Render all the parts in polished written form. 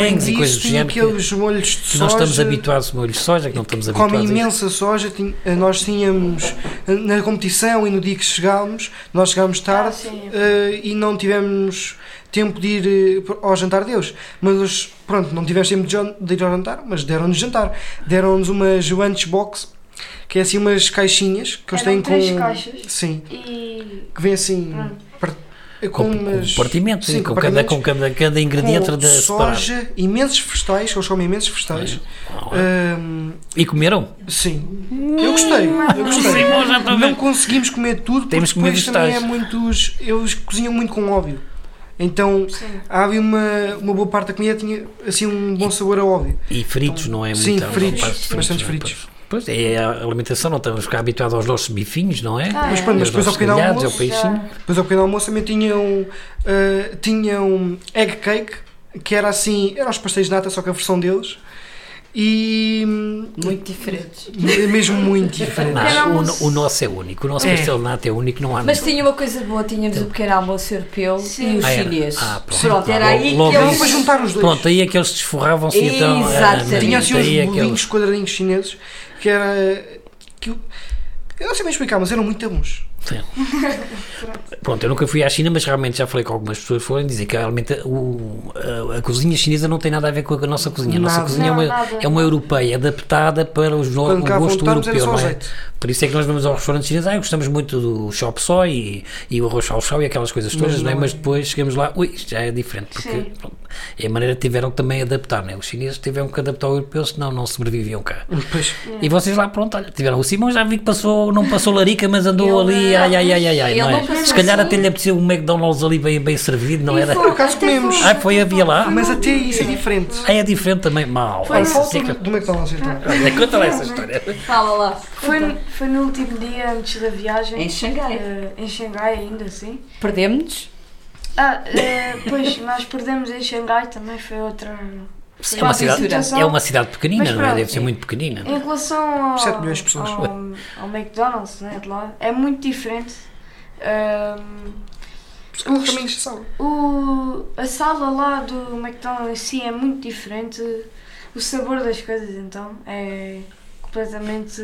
merengues e coisas do tinha género. aqueles molhos de Que soja. nós estamos habituados a molhos de soja, que não estamos habituados Come a isso. imensa soja. Nós tínhamos na competição e no dia que chegámos, nós chegámos tarde e não tivemos tempo de ir ao jantar deles. Mas pronto, não tivemos tempo de ir ao jantar, mas deram-nos jantar. Deram-nos umas lunchbox, que é assim umas caixinhas que eles têm com 3 caixas. Sim. E Que vem assim Com compartimentos, sim, com cada ingrediente com da separado. soja, imensos vegetais, eles comem imensos vegetais. E comeram? Sim. Eu gostei. Sim, já estou a ver. Não conseguimos comer tudo, Temos que porque comer depois também vegetais. eles cozinham muito com óbvio. Então há ali uma boa parte da comida tinha assim um bom sabor a óbvio. E fritos, não é? Sim, Muito, fritos, bastante não é? fritos. Pois é, a alimentação, não estamos cá habituados aos nossos bifinhos, não é? Mas pronto, mas depois ao pequeno almoço, ao peixinho. depois ao pequeno almoço também tinham egg cake, que era assim, eram os pastéis de nata, só que a versão deles. E Muito diferentes. é mesmo muito diferente. O nosso é único, o nosso pastel de nata é único, não há Mas nada. tinha uma coisa boa, tínhamos o pequeno almoço europeu e o Ah, era. chinês. Pronto. Era aí Logo que Dava eles... para juntar os dois. Pronto, aí é que eles desforravam-se e então. Exatamente. Tinha assim uns aí bolinhos quadradinhos chineses que era. Eu não sei bem explicar, mas eram muito bons. Sim. Pronto, eu nunca fui à China, mas realmente já falei com algumas pessoas que foram dizer que realmente a cozinha chinesa não tem nada a ver com a nossa cozinha. A nossa Nada. cozinha é uma europeia adaptada para o Quando cá gosto voltámos era europeu, só não é? jeito. Por isso é que nós vamos aos restaurantes chineses, gostamos muito do chop suey e o arroz chow e aquelas coisas todas, não é? Mas depois chegamos lá, isto já é diferente, porque pronto, é a maneira que tiveram que também adaptar, não é? Os chineses tiveram que adaptar ao europeu, senão não sobreviviam cá. Pois. E vocês lá, pronto, olha, tiveram o Simão, já vi que não passou larica, mas andou Ele- ali, ai, ele não não é? passou Se calhar assim. até lhe apeteceu um McDonald's ali bem servido, não era? Por acaso comemos. Havia lá? Mas até isso é diferente. É diferente também, mal. Olha, fala do McDonald's então. Olha, conta lá essa história. Fala lá. Foi no último dia antes da viagem. Em Xangai. Em Xangai ainda, sim. Perdemos-nos? Pois, nós perdemos em Xangai, também foi outra... É uma cidade pequenina, Mas não é? pronto, Deve ser muito pequenina. Em relação 7 milhões de pessoas. ao McDonald's, né, de lá, é muito diferente. Porque não caminhos de sala. A sala lá do McDonald's em si é muito diferente. O sabor das coisas, então, é completamente...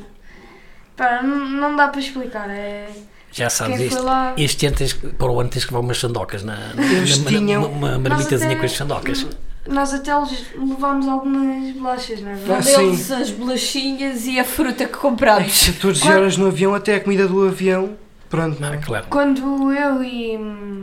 não dá para explicar. Já sabes, Quem foi lá- este ano para o ano tens que levar umas sandocas Eles tinham- uma marmitazinha até- com as sandocas. Nós até levámos algumas bolachas, não é Ah, verdade? sim. Deles as bolachinhas e a fruta que comprámos. 14 horas no avião, até a comida do avião. Pronto, não é? Claro. Quando eu e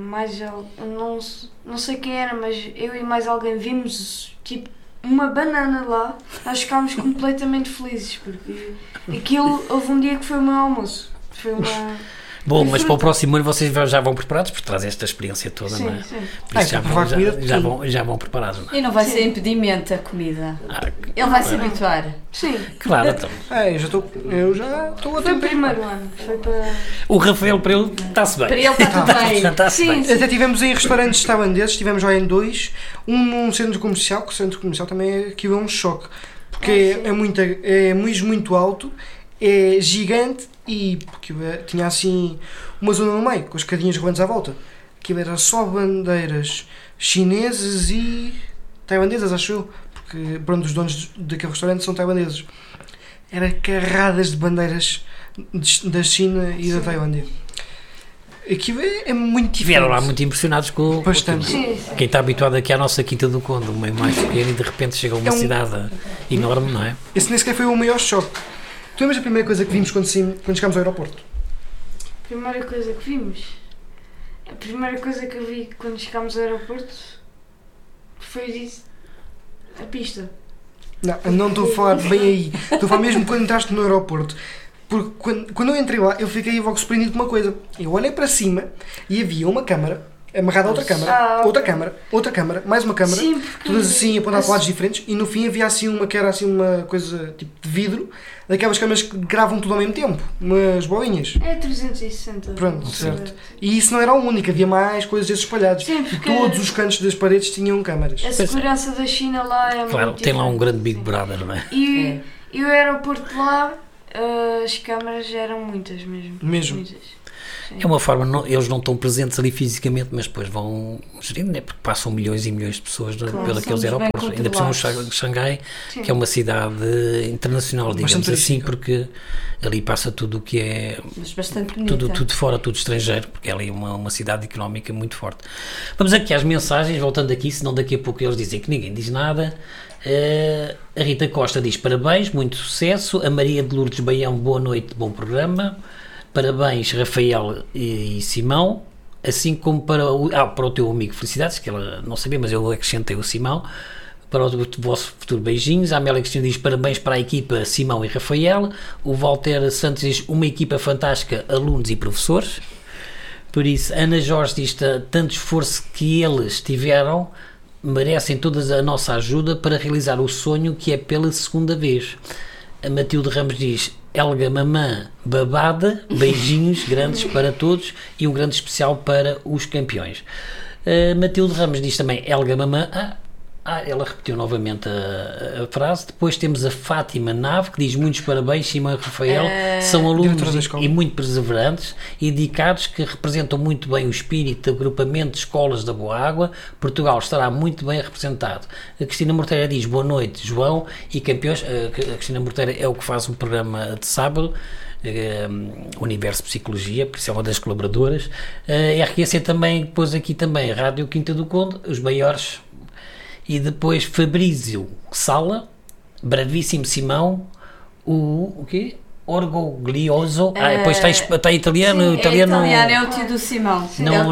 não sei quem era, mas eu e mais alguém vimos tipo uma banana lá, nós ficámos completamente felizes, porque aquilo houve um dia que foi o meu almoço. Foi uma... Bom, mas para o próximo ano vocês já vão preparados, porque traz esta experiência toda, Sim, não é? sim. Por isso para provar comida de tudo. já vão preparados, não é? E não vai ser impedimento a comida. Ah, Ele vai se habituar. Sim, claro, então. Eu já estou a foi o tempo. primeiro ano. Foi para... O Rafael, para ele, está-se bem. Para ele está tudo bem. Está-se bem. Sim, Até tivemos em restaurantes tailandeses, estivemos lá em 2, um num centro comercial, que o centro comercial também aquilo é um choque, porque é muito alto, é gigante e porque tinha assim uma zona no meio, com as cadinhas rolantes à volta. Aquilo era só bandeiras chinesas e tailandesas, acho eu, porque pronto, os donos daquele restaurante são tailandeses. Era carradas de bandeiras da China e da Tailândia. Aquilo é muito diferente. Vieram lá muito impressionados com o Bastante. sim, sim. quem está habituado aqui à nossa Quinta do Conde, um meio mais pequeno, e de repente chega a uma cidade enorme, não é? Esse nem sequer foi o maior choque. Tu lembras a primeira coisa que vimos quando chegámos ao aeroporto? A primeira coisa que vimos, a primeira coisa que eu vi quando chegámos ao aeroporto foi a pista. Não estou a falar bem aí. Estou a falar mesmo quando entraste no aeroporto. Porque quando eu entrei lá, eu fiquei logo surpreendido com uma coisa. Eu olhei para cima e havia uma câmara amarrada a outra câmara, outra câmara, mais uma câmara, Sim, porque todas assim apontadas para lados diferentes, e no fim havia assim uma que era assim uma coisa tipo de vidro, daquelas câmaras que gravam tudo ao mesmo tempo, umas bolinhas. é 360. Pronto, certo. E isso não era o único, havia mais coisas desses espalhados. Sim, E porque todos os cantos das paredes tinham câmaras. a segurança da China lá é Claro, muito tem lá um diferente. grande Big Brother, não é? E o aeroporto lá, as câmaras eram muitas mesmo. Mesmo. Muitas. É uma forma, eles não estão presentes ali fisicamente, mas depois vão gerindo, né? Porque passam milhões e milhões de pessoas pelos aeroportos. Ainda por cima Xangai, que é uma cidade internacional, digamos assim, porque ali passa tudo o que é tudo fora, tudo estrangeiro, porque é ali uma cidade económica muito forte. Vamos aqui às mensagens, voltando aqui, senão daqui a pouco eles dizem que ninguém diz nada. A Rita Costa diz parabéns, muito sucesso. A Maria de Lourdes Baião, boa noite, bom programa. Parabéns, Rafael e Simão, assim como para o teu amigo, felicidades, que ela não sabia, mas eu acrescentei o Simão. Para o vosso futuro, beijinhos. A Amélia Cristina diz parabéns para a equipa Simão e Rafael. O Walter Santos diz uma equipa fantástica, alunos e professores. Por isso, Ana Jorge diz tanto esforço que eles tiveram, merecem toda a nossa ajuda para realizar o sonho que é pela segunda vez. A Matilde Ramos diz Helga Mamã babada, beijinhos grandes para todos e um grande especial para os campeões. A Matilde Ramos diz também Helga Mamã. Ela repetiu novamente a frase. Depois temos a Fátima Nave, que diz muitos parabéns, Simão e Rafael são alunos e muito perseverantes e dedicados, que representam muito bem o espírito do agrupamento de escolas da Boa Água. Portugal estará muito bem representado. A Cristina Morteira diz boa noite, João e campeões. A Cristina Morteira é o que faz um programa de sábado, Universo Psicologia, por isso é uma das colaboradoras. A RQC também, depois aqui também, Rádio Quinta do Conde, os maiores. E depois Fabrício Sala, bravíssimo Simão, o quê? Orgoglioso. Depois está italiano. Sim, italiano é o tio do Simão.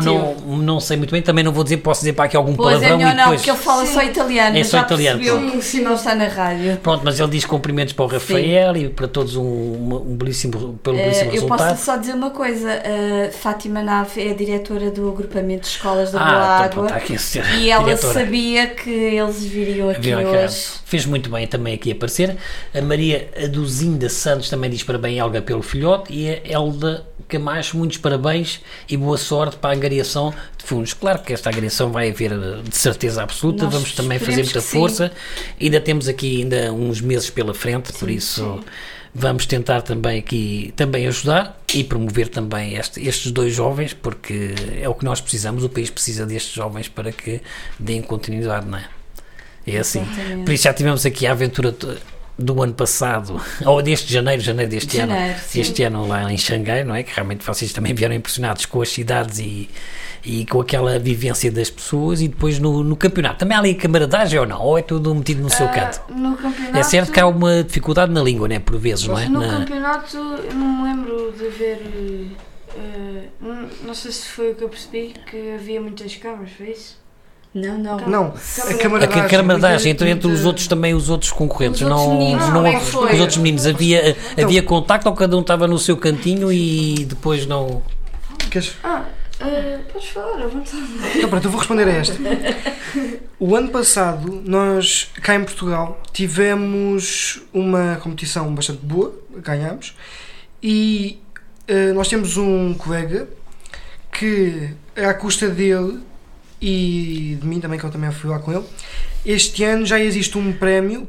Não sei muito bem, também não vou dizer, posso dizer para aqui algum palavrão. Não, porque ele fala só italiano. É só italiano. Que o Simão está na rádio. Pronto, mas ele diz cumprimentos para o Rafael e para todos um belíssimo resultado. Eu posso só dizer uma coisa, Fátima Nave é a diretora do agrupamento de escolas da Boa Água, e ela sabia que eles viriam aqui hoje. Fez muito bem também aqui aparecer. A Maria Aduzinda Santos também diz parabéns, Helga, pelo filhote, e a Elda Camacho, muitos parabéns e boa sorte para a angariação de fundos. Claro que esta angariação vai haver de certeza absoluta. Vamos também fazer muita força. Ainda temos aqui uns meses pela frente, por isso vamos tentar também aqui ajudar e promover também estes dois jovens, porque é o que nós precisamos. O país precisa destes jovens para que deem continuidade, não é? É assim. Exatamente. Por isso já tivemos aqui a aventura do ano passado, ou deste janeiro deste ano, este ano lá em Xangai, não é? Que realmente vocês também vieram impressionados com as cidades e com aquela vivência das pessoas, e depois no campeonato. Também há ali camaradagem ou não? Ou é tudo metido no seu canto? No campeonato... É certo que há uma dificuldade na língua, né? Por vezes, não é? No campeonato eu não me lembro de ver... não sei se foi o que eu percebi, que havia muitas câmaras, foi isso? Não, a camaradagem entre os outros também, os outros concorrentes, os outros meninos, havia contacto ou cada um estava no seu cantinho e depois não... Podes falar, à vontade. Pronto, eu vou responder a esta. O ano passado, nós, cá em Portugal, tivemos uma competição bastante boa, ganhámos, e nós temos um colega que, à custa dele e de mim também, que eu também fui lá com ele, este ano já existe um prémio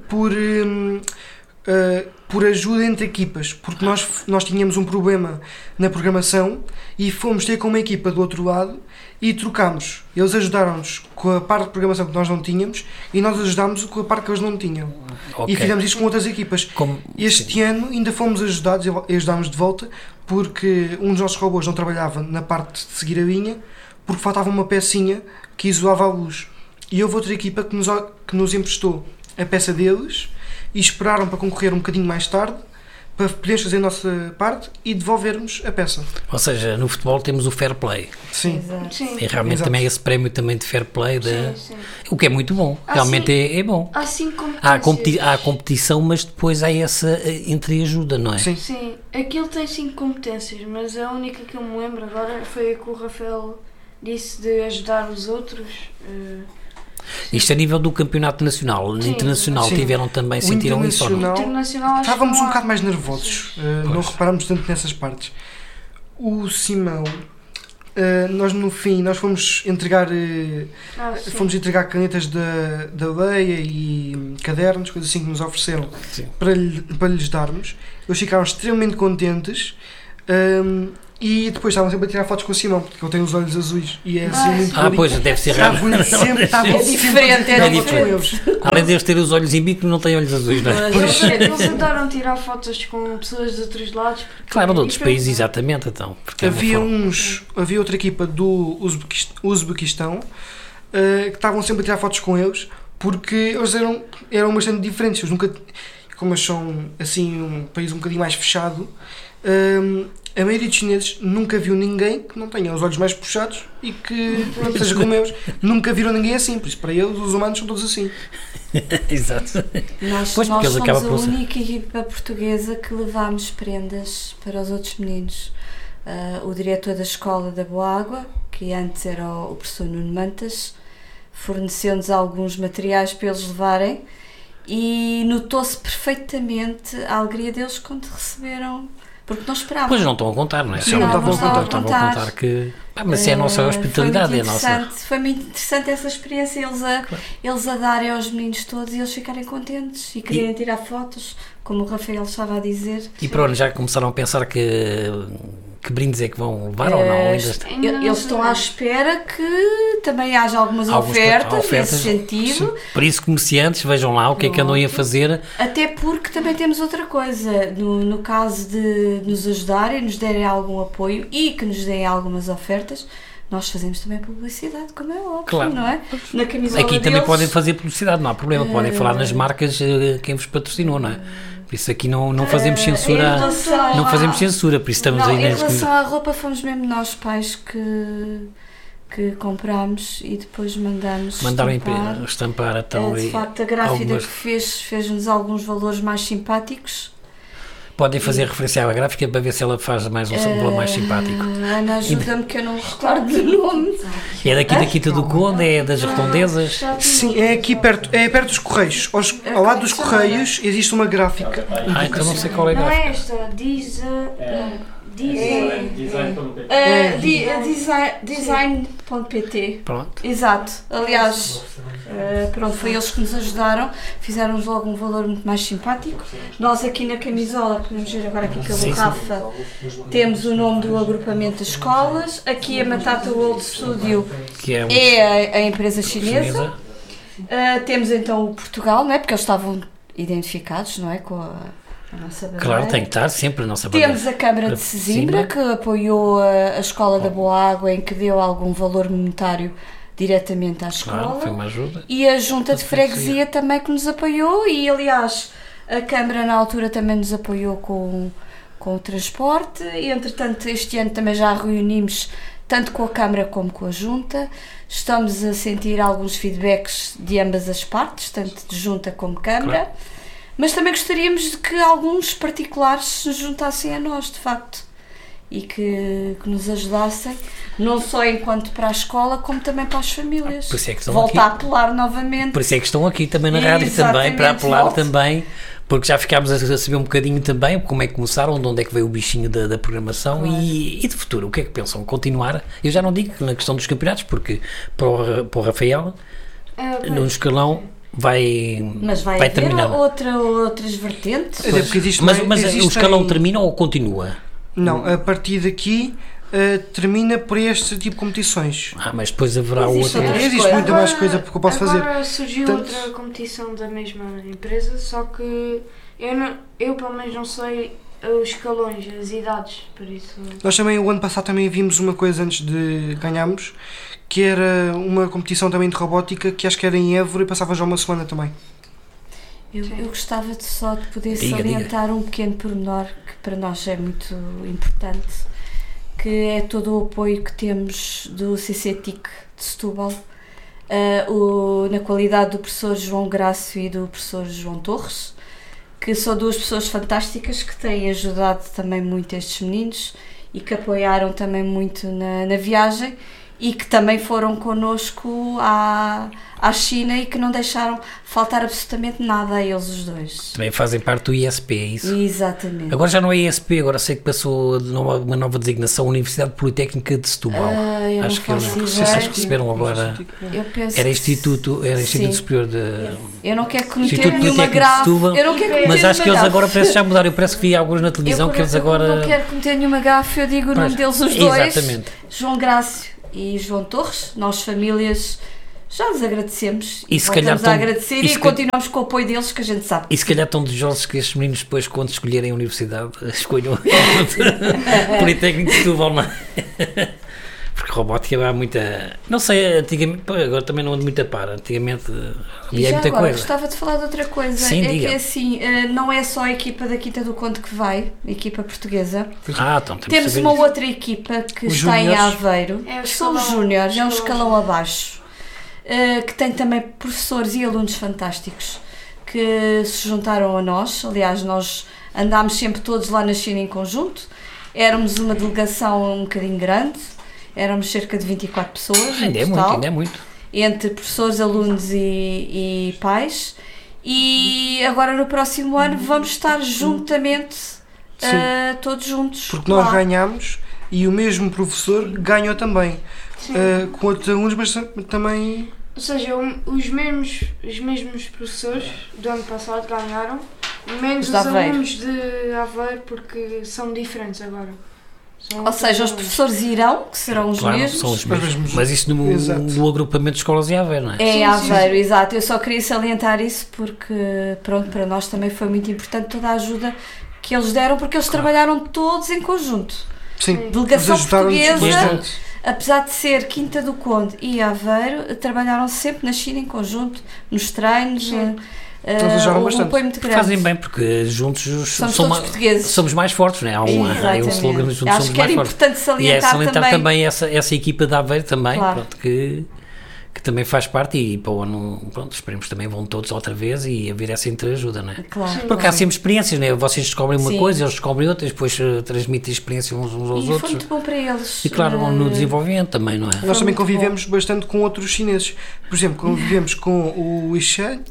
por ajuda entre equipas, porque nós tínhamos um problema na programação e fomos ter com uma equipa do outro lado e trocámos. Eles ajudaram-nos com a parte de programação que nós não tínhamos e nós ajudámos com a parte que eles não tinham. E fizemos isso com outras equipas. Este ano ainda fomos ajudados e ajudámos de volta, porque um dos nossos robôs não trabalhava na parte de seguir a linha, porque faltava uma pecinha que isolava a luz. E houve outra equipa que nos emprestou a peça deles e esperaram para concorrer um bocadinho mais tarde, para podermos fazer a nossa parte e devolvermos a peça. Ou seja, no futebol temos o fair play. Sim. E realmente também esse prémio também de fair play, o que é muito bom. Realmente é bom. Há competição, mas depois há essa entreajuda, não é? Sim. Aquilo tem 5 competências, mas a única que eu me lembro agora foi a que o Rafael disse de ajudar os outros. Isto a nível do campeonato nacional. No internacional tiveram também, sentiram isso ou não? Estávamos um bocado mais nervosos, não reparámos tanto nessas partes. O Simão, nós no fim, nós fomos entregar canetas da Leia e cadernos, coisas assim que nos ofereceram para lhes darmos. Eles ficaram extremamente contentes E depois estavam sempre a tirar fotos com o Simão, porque ele tem os olhos azuis. E é assim muito bonito. Pois, deve ser raro. É diferente, é diferente. Além de eles terem os olhos em bico, não têm olhos azuis, não é? Eles adoram tirar fotos com pessoas de outros lados. Claro, de outros países, exatamente. Então, havia outra equipa do Uzbequistão que estavam sempre a tirar fotos com eles, porque eles eram bastante diferentes. Eles nunca, como eles são assim, um país um bocadinho mais fechado, a maioria dos chineses nunca viu ninguém que não tenha os olhos mais puxados e que, seja como eles, nunca viram ninguém assim. Por isso, para eles, os humanos são todos assim. Exato. Nós somos a única equipa portuguesa que levámos prendas para os outros meninos. O diretor da escola da Boa Água, que antes era o professor Nuno Mantas, forneceu-nos alguns materiais para eles levarem e notou-se perfeitamente a alegria deles quando receberam. Porque não esperavam. Pois não estão a contar, não é? Sim, não estavam a contar que... mas é a nossa hospitalidade, é a nossa... Foi muito interessante essa experiência, eles a darem aos meninos todos e eles ficarem contentes e quererem tirar fotos, como o Rafael estava a dizer. E pronto, já começaram a pensar que brindes é que vão levar ou não? Eles estão à espera que também haja algumas ofertas nesse sentido. Sim. Por isso, comerciantes, vejam lá o que é que andam a fazer. Até porque também temos outra coisa, no caso de nos ajudarem, nos derem algum apoio e que nos deem algumas ofertas, nós fazemos também publicidade, como é óbvio, claro. Não é? Na camisola aqui deles, também podem fazer publicidade, não há problema, podem falar nas marcas quem vos patrocinou, não é? Por isso aqui não fazemos censura, não fazemos censura, por isso estamos aí em relação à roupa, fomos mesmo nós pais que comprámos e depois mandaram estampar então, de facto a gráfica que fez-nos alguns valores mais simpáticos. Podem fazer referência à gráfica para ver se ela faz mais um valor mais simpático. Ana, ajuda-me que eu não me recordo do nome. É daqui da Quinta do Conde, é das Redondezas? Sim, é aqui perto dos Correios. Ao lado dos Correios existe uma gráfica. Então não sei qual é a gráfica. Não é esta, design.pt. Pronto. Exato. Aliás, foi eles que nos ajudaram, fizeram-nos logo um valor muito mais simpático. Nós aqui na camisola, podemos ver agora aqui pelo Rafa, temos o nome do agrupamento das escolas. Aqui a Matata World Studio, que é a empresa chinesa. Temos então o Portugal, não é? Porque eles estavam identificados, não é? Com a nossa bandeira. Claro, tem que estar sempre a nossa bandeira. Temos a Câmara de Sesimbra, que apoiou a Escola da Boa Água, em que deu algum valor monetário diretamente à escola. Claro, foi uma ajuda. E a Junta de Freguesia também que nos apoiou e, aliás, a Câmara na altura também nos apoiou com o transporte e, entretanto, este ano também já reunimos tanto com a Câmara como com a Junta. Estamos a sentir alguns feedbacks de ambas as partes, tanto de Junta como Câmara. Claro. Mas também gostaríamos de que alguns particulares se juntassem a nós, de facto, e que nos ajudassem, não só enquanto para a escola, como também para as famílias. Por isso é que estão Voltar aqui. A apelar novamente. Por isso é que estão aqui também na rádio também, para apelar também, porque já ficámos a saber um bocadinho também como é que começaram, de onde é que veio o bichinho da programação. Claro. E de futuro, o que é que pensam? Continuar? Eu já não digo na questão dos campeonatos, porque para o Rafael, no escalão, vai terminar. Outras vertentes. Mas o escalão termina ou continua? Não, a partir daqui termina por este tipo de competições. Mas depois haverá outra. Existe muita mais coisa que eu posso fazer. Agora surgiu outra competição da mesma empresa, só que eu pelo menos não sei os escalões, as idades, por isso... Nós também, o ano passado, também vimos uma coisa antes de ganharmos, que era uma competição também de robótica, que acho que era em Évora e passava já uma semana também. Eu gostava só de poder salientar um pequeno pormenor que para nós é muito importante, que é todo o apoio que temos do CCTIC de Setúbal, na qualidade do professor João Grácio e do professor João Torres, que são duas pessoas fantásticas que têm ajudado também muito estes meninos e que apoiaram também muito na viagem e que também foram connosco à China e que não deixaram faltar absolutamente nada a eles os dois. Também fazem parte do ISP, é isso? Exatamente. Agora já não é ISP, agora sei que passou uma nova designação, Universidade Politécnica de Setúbal. Acho que eles receberam agora. Eu penso era Instituto Superior de. Eu não quero cometer nenhuma gafe. Mas acho que eles agora parece já mudaram. Eu parece que vi alguns na televisão que eles agora. Não quero cometer nenhuma gafe, eu digo o nome deles os dois. Exatamente. João Grácio e João Torres, nós famílias já lhes agradecemos e se calhar a agradecer e continuamos com o apoio deles, que a gente sabe. E se calhar tão desejosos que estes meninos depois, quando escolherem a universidade, escolham Politécnico de Setúbal, não é? Porque robótica há muita... Não sei, antigamente, agora também não ando muito a par, antigamente havia muita agora, coisa. Gostava de falar de outra coisa. Sim, diga. Que assim, não é só a equipa da Quinta do Conde que vai, a equipa portuguesa. Então temos uma outra equipa que os está júniores. em Aveiro, que são os júniores, é um escalão abaixo, que tem também professores e alunos fantásticos que se juntaram a nós. Aliás, nós andámos sempre todos lá na China em conjunto, éramos uma delegação um bocadinho grande. Éramos cerca de 24 pessoas ainda é muito. Entre professores, alunos e pais. E agora no próximo ano vamos estar juntamente, todos juntos. Porque nós ganhamos e o mesmo professor ganhou também. Com outros alunos, mas também... Ou seja, os mesmos professores do ano passado ganharam, menos os alunos de Aveiro, porque são diferentes agora. Ou seja, os professores irão, que serão os mesmos. São os mesmos. Mas isso no agrupamento de escolas em Aveiro, não é? É Aveiro, exato. Eu só queria salientar isso porque, pronto, para nós também foi muito importante toda a ajuda que eles deram, porque eles trabalharam todos em conjunto. Sim. Delegação portuguesa, apesar de ser Quinta do Conde e Aveiro, trabalharam sempre na China em conjunto, nos treinos. Um apoio muito grande. Fazem bem, porque juntos somos mais fortes, não é? Há um slogan juntos Acho somos que era mais fortes. Importante salientar também essa equipa da Aveiro também, pronto, que também faz parte, e para o ano, pronto, esperemos também vão todos outra vez e haver essa entreajuda, não é? Claro. Porque há sempre experiências, não é? Vocês descobrem uma coisa, eles descobrem outra, depois transmitem experiências uns aos outros. Foi muito bom para eles. E claro, no desenvolvimento também, não é? Nós também convivemos bastante com outros chineses. Por exemplo, convivemos com o Ishan,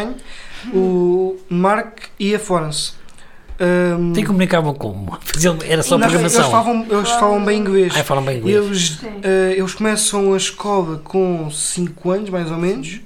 o Mark e a Florence. Tem comunicavam como? Era só programação? Eles falam bem inglês. Falam bem inglês. Eles começam a escola com 5 anos, mais ou menos,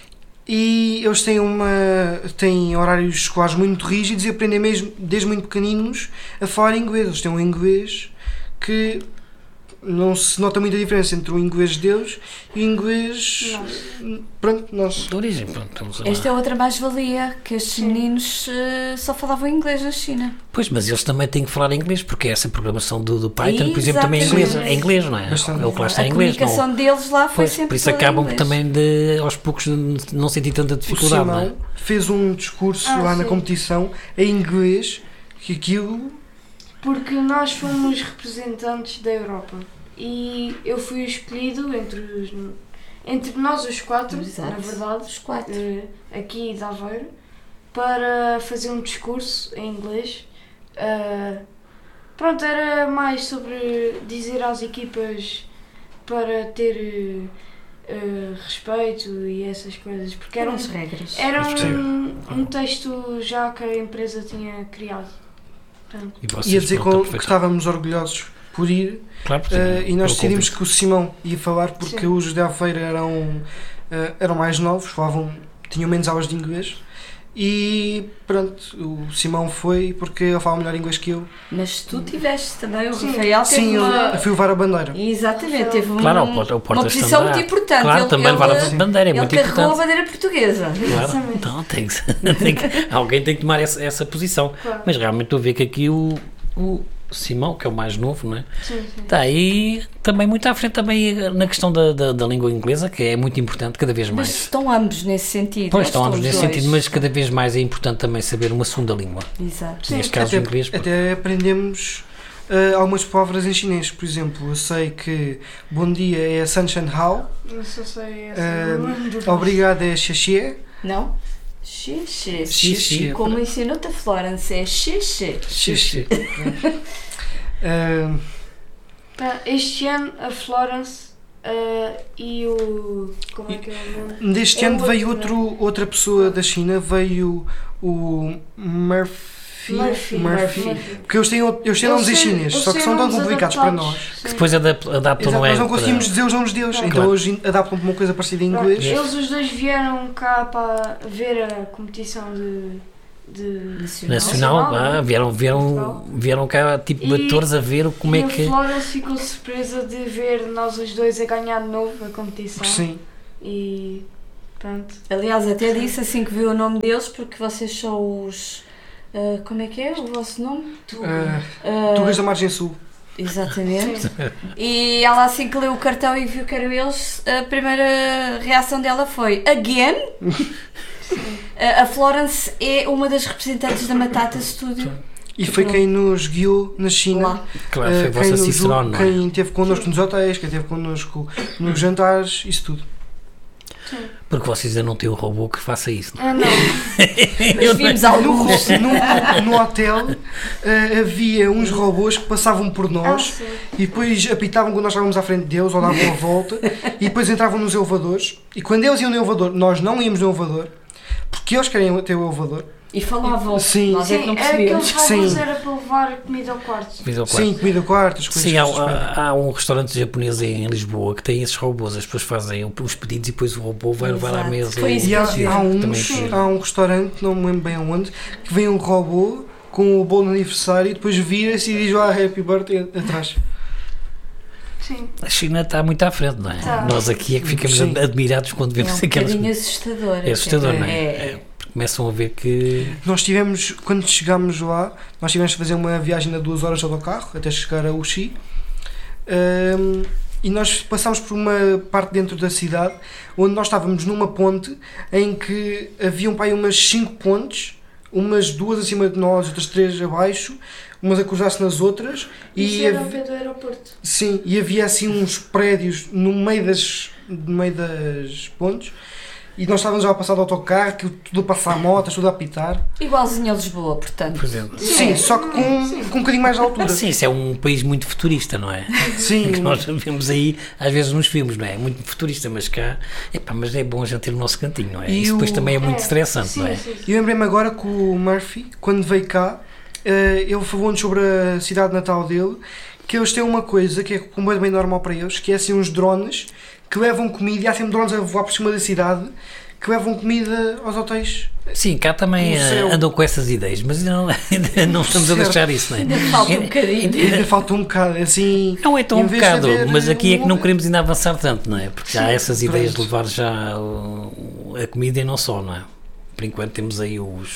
e eles têm horários escolares muito rígidos e aprendem mesmo, desde muito pequeninos, a falar inglês. Eles têm um inglês que não se nota muita diferença entre o inglês deles e o inglês nós. De origem, pronto. Esta é outra mais-valia, que estes meninos só falavam inglês na China. Pois, mas eles também têm que falar inglês, porque essa programação do Python, por exemplo, também é inglês, não é? O que lá está em inglês. A comunicação deles lá foi sempre por isso acabam também aos poucos não sentir tanta dificuldade. O Simão não é? fez um discurso lá na competição em inglês, que aquilo... Porque nós fomos representantes da Europa e eu fui escolhido entre nós os 4, na verdade, os 4 aqui de Aveiro, para fazer um discurso em inglês. Era mais sobre dizer às equipas para ter respeito e essas coisas, porque eram as regras. Era um texto já que a empresa tinha criado. Ia dizer que estávamos orgulhosos por ir, e nós decidimos que o Simão ia falar, porque os de Aveiro eram mais novos, tinham menos aulas de inglês, e pronto, o Simão foi porque ele fala melhor inglês que eu. Mas tu tiveste também, o Rafael teve eu fui levar a bandeira. Exatamente, teve uma posição muito importante. Claro, também levar a bandeira é muito importante. Ele carregou a bandeira portuguesa. Claro, então alguém tem que tomar essa posição. Claro. Mas realmente estou a ver que aqui o Simão, que é o mais novo, não é? Sim. Está aí também muito à frente também na questão da língua inglesa, que é muito importante cada vez mais. Mas estão ambos nesse sentido. Pois, estão ambos nesse sentido, mas cada vez mais é importante também saber uma segunda língua. Exato. Neste caso, o inglês. Até aprendemos algumas palavras em chinês. Por exemplo, eu sei que bom dia é Sunshine Hao. Não sei essa. Obrigado é Xixie. Não? Xixi. Como ensinou-te a Florence, é xixi. Este ano a Florence E o... Como é que é o nome? Deste ano veio outra pessoa da China, veio o Murphy. Porque eles têm nomes em chinês, só que são tão complicados para nós. Que depois adaptam, não é? Nós não conseguimos dizer os nomes deles, então hoje adaptam para uma coisa parecida em inglês. Eles os dois vieram cá para ver a competição nacional, vieram cá tipo batores a ver como é que... E a Florence ficou surpresa de ver nós os dois a ganhar de novo a competição. Sim. E pronto. Aliás, até disse assim que viu o nome deles, porque vocês são os... como é que é o vosso nome? Tugas da Margem Sul. Exatamente. E ela assim que leu o cartão e viu que eram eles, a primeira reação dela foi Again? A Florence é uma das representantes da Matata Studio. E foi quem nos guiou na China. Lá. Claro, foi a vossa Cicerone, não é? Quem esteve connosco nos hotéis, quem esteve connosco nos jantares, isso tudo. Porque vocês ainda não têm um robô que faça isso, não é? Não. Mas vimos alguns. No hotel havia uns robôs que passavam por nós e depois apitavam quando nós estávamos à frente deles ou davam a volta e depois entravam nos elevadores. E quando eles iam no elevador, nós não íamos no elevador porque eles queriam ter o elevador. E falavam. Sim. Nós é que não percebíamos. Aqueles robôs era para levar comida ao quarto. Sim, comida ao quarto, as coisas. Sim, há um restaurante japonês em Lisboa que tem esses robôs, as pessoas fazem os pedidos e depois o robô vai levar à mesa. Foi isso E há um restaurante, não me lembro bem aonde, que vem um robô com o bolo de aniversário e depois vira-se e diz lá Happy Birthday atrás. Sim. A China está muito à frente, não é? Tá. Nós aqui é que ficamos admirados quando vemos aquelas... É um bocadinho assustador. É assustador, não é? Começam a ver que... Nós tivemos, quando chegámos lá, nós tivemos de fazer uma viagem de 2 horas de autocarro até chegar a Wuxi. E nós passámos por uma parte dentro da cidade onde nós estávamos numa ponte em que haviam para aí umas 5 pontes, umas 2 acima de nós, outras 3 abaixo, umas a cruzar-se nas outras. Isso era ao pé do aeroporto. Sim, e havia assim uns prédios no meio das pontes. E nós estávamos já a passar do autocarro, tudo a passar motas, tudo a apitar. Igualzinho a Lisboa, portanto. Por exemplo. Sim, só que com um bocadinho mais de altura. Sim, isso é um país muito futurista, não é? Sim. Que nós vemos aí, às vezes nos filmes, não é? Muito futurista, mas cá... mas é bom a gente ter o nosso cantinho, não é? E isso depois também é muito estressante, sim, não é? Sim. Eu lembrei-me agora que o Murphy, quando veio cá, ele falou-nos sobre a cidade natal dele, que eles têm uma coisa que é completamente normal para eles, que é assim uns drones que levam comida, e há sempre drones a voar por cima da cidade, que levam comida aos hotéis. Sim, cá também andam com essas ideias, mas ainda não estamos a deixar isso, não é? Ainda falta um bocadinho. Ainda falta um bocado, assim... Não é tão um bocado, mas aqui é que não Uber. queremos ainda avançar tanto, não é? Porque já há essas ideias de pronto. levar já a comida e não só, não é? Por enquanto temos aí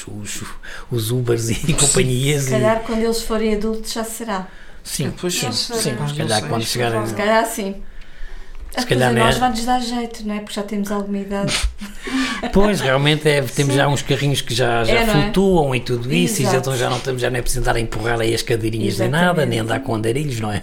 os Ubers e companhias. Se calhar quando eles forem adultos já será. Sim, Pois sim, sim, sim, não se calhar sei, quando chegarem... Se calhar sim. Se calhar não é. Nós vamos dar jeito, não é? Porque já temos alguma idade. Pois, realmente temos já uns carrinhos que já não é? flutuam e tudo isso, Exato. e então já não é preciso andar a empurrar aí as cadeirinhas nem Exatamente. nada, nem andar com andarilhos, não é?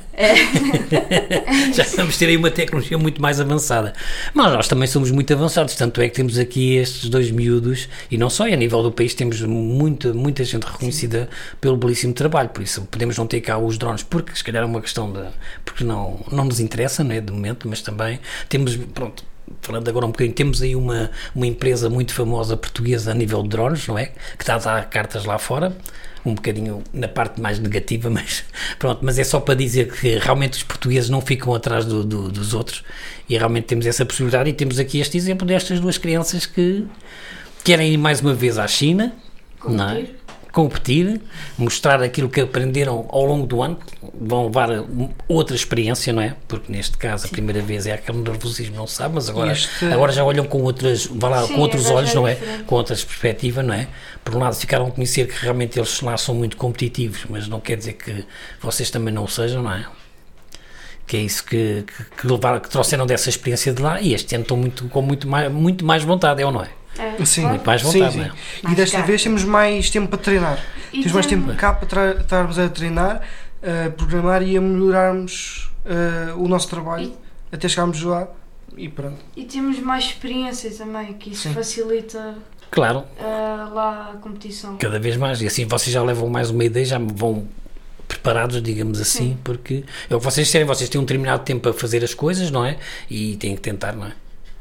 Já vamos ter aí uma tecnologia muito mais avançada. Mas nós também somos muito avançados, tanto é que temos aqui estes 2 miúdos, e não só, e a nível do país temos muita gente reconhecida pelo belíssimo trabalho, por isso podemos não ter cá os drones, porque se calhar é uma questão porque não nos interessa, não é, de momento, mas também temos, pronto, falando agora um bocadinho, temos aí uma empresa muito famosa portuguesa a nível de drones, não é? Que está a dar cartas lá fora, um bocadinho na parte mais negativa, mas pronto, mas é só para dizer que realmente os portugueses não ficam atrás dos outros e realmente temos essa possibilidade e temos aqui este exemplo destas 2 crianças que querem ir mais uma vez à China, não é? Competir, mostrar aquilo que aprenderam ao longo do ano, vão levar outra experiência, não é? Porque neste caso a primeira vez é aquele nervosismo, não se sabe, mas agora já olham com outras, com outros olhos, não é? Com outras perspectivas, não é? Por um lado ficaram a conhecer que realmente eles lá são muito competitivos, mas não quer dizer que vocês também não o sejam, não é? Que é isso que trouxeram dessa experiência de lá e este ano estão com muito mais vontade, é ou não é? Sim, muito mais vontade, sim. não é? E desta vez temos mais tempo para treinar. Temos mais tempo cá para estarmos a treinar, a programar e a melhorarmos o nosso trabalho até chegarmos lá e pronto. E temos mais experiência também, que isso facilita Claro. lá a competição. Cada vez mais, e assim vocês já levam mais uma ideia, já vão preparados, digamos assim, porque é o que vocês disserem, vocês têm um determinado tempo a fazer as coisas, não é? E têm que tentar, não é?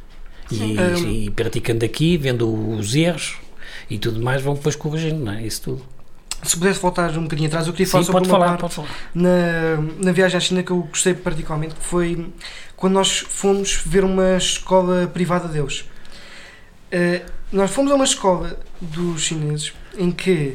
E praticando aqui, vendo os erros e tudo mais, vão depois corrigindo, não é? Isso tudo. Se pudesse voltar um bocadinho atrás, eu queria falar sobre pode falar. Na viagem à China que eu gostei particularmente, que foi quando nós fomos ver uma escola privada deles. Nós fomos a uma escola dos chineses em que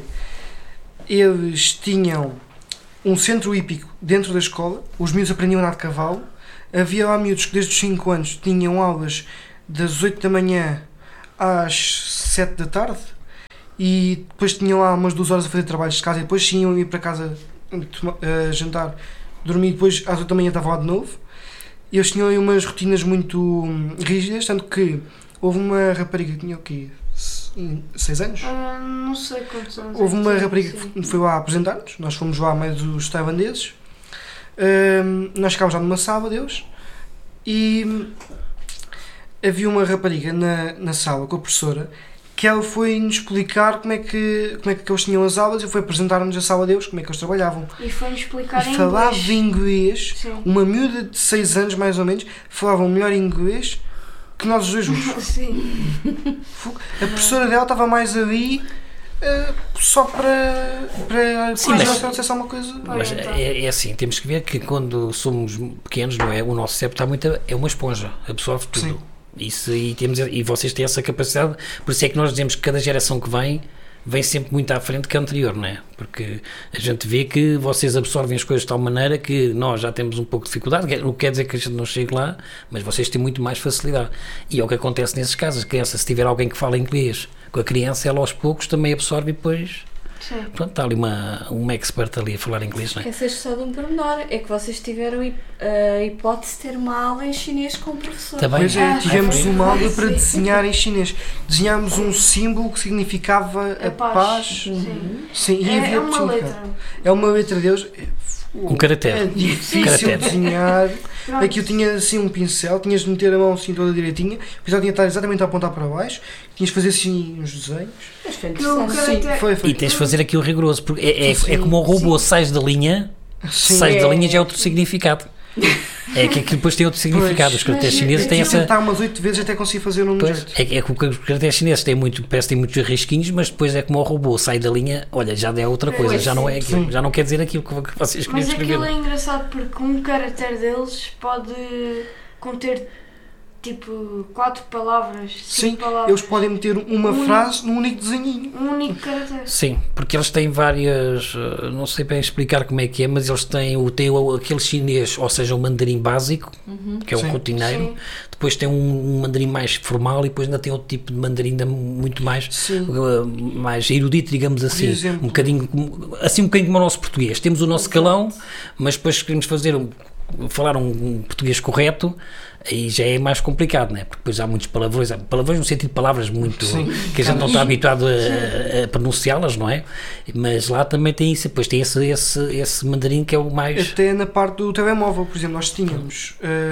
eles tinham um centro hípico dentro da escola, os miúdos aprendiam a andar de cavalo, havia lá miúdos que desde os 5 anos tinham aulas das 8 da manhã às 7 da tarde e depois tinham lá umas 2 horas a fazer trabalhos de casa e depois sim iam ir para casa jantar, dormir, depois às 8 da manhã estavam lá de novo. E eles tinham aí umas rotinas muito rígidas, tanto que houve uma rapariga que tinha o quê? 6 anos? Não sei quantos anos. Houve uma rapariga que foi lá apresentar-nos, nós fomos lá a meio dos tailandeses, nós ficámos lá numa sala deles e havia uma rapariga na sala com a professora que ela foi-nos explicar como é que eles tinham as aulas e foi apresentar-nos a sala deles, como é que eles trabalhavam. E foi-nos explicar em falava inglês. Sim. Uma miúda de 6 anos mais ou menos falava melhor inglês que nós os dois juntos. Sim. A professora dela estava mais ali só para Sim, mas não ser só uma coisa. Mas é assim, temos que ver que quando somos pequenos, não é? O nosso cérebro está muito, é uma esponja, absorve tudo. Sim. Isso, e vocês têm essa capacidade, por isso é que nós dizemos que cada geração que vem sempre muito à frente que a anterior, não é? Porque a gente vê que vocês absorvem as coisas de tal maneira que nós já temos um pouco de dificuldade, o que quer dizer que a gente não chegue lá, mas vocês têm muito mais facilidade. E é o que acontece nesses casos, a criança, se tiver alguém que fala inglês com a criança, ela aos poucos também absorve e depois... Sim. Pronto, está ali uma expert ali a falar inglês, não é? Esqueceste só de um pormenor, é que vocês tiveram a hipótese de ter uma aula em chinês com o professor. Também. Pois tivemos uma aula para desenhar em chinês. Desenhámos um símbolo que significava a paz. Sim, e havia uma letra. É uma letra deles. Um caractere. É difícil desenhar. Aqui eu tinha assim um pincel, tinhas de meter a mão assim toda direitinha, o pincel tinha de estar exatamente a apontar para baixo, tinhas de fazer assim uns desenhos. Foi. E tens de fazer aquilo rigoroso, porque é como o robô, sais da linha, sais da linha já é outro significado. É que aquilo depois tem outro significado. Os caracteres chineses têm essa. Tentar umas 8 vezes até conseguir fazer um jeito. É que os caracteres chineses têm parece que têm muitos risquinhos, mas depois é como o robô sai da linha, olha, já é outra coisa, já não é aquilo, já não quer dizer aquilo que vocês queriam escrever. Mas aquilo é engraçado porque um caractere deles pode conter tipo 4 palavras, 5 palavras. Eles podem meter uma frase num único desenhinho. Um único caractere. Sim, porque eles têm várias, não sei bem explicar como é que é, mas eles têm aquele chinês, ou seja, o mandarim básico, que é o rotineiro. Depois tem um mandarim mais formal e depois ainda tem outro tipo de mandarim ainda muito mais, mais erudito, digamos assim. Um bocadinho como o nosso português. Temos o nosso calão, mas depois queremos falar um português correto, aí já é mais complicado, né? Porque depois há muitos palavrões no sentido de palavras muito que a gente não está habituado a pronunciá-las, não é? Mas lá também tem isso, depois tem esse mandarim que é o mais... Até na parte do telemóvel, por exemplo, nós tínhamos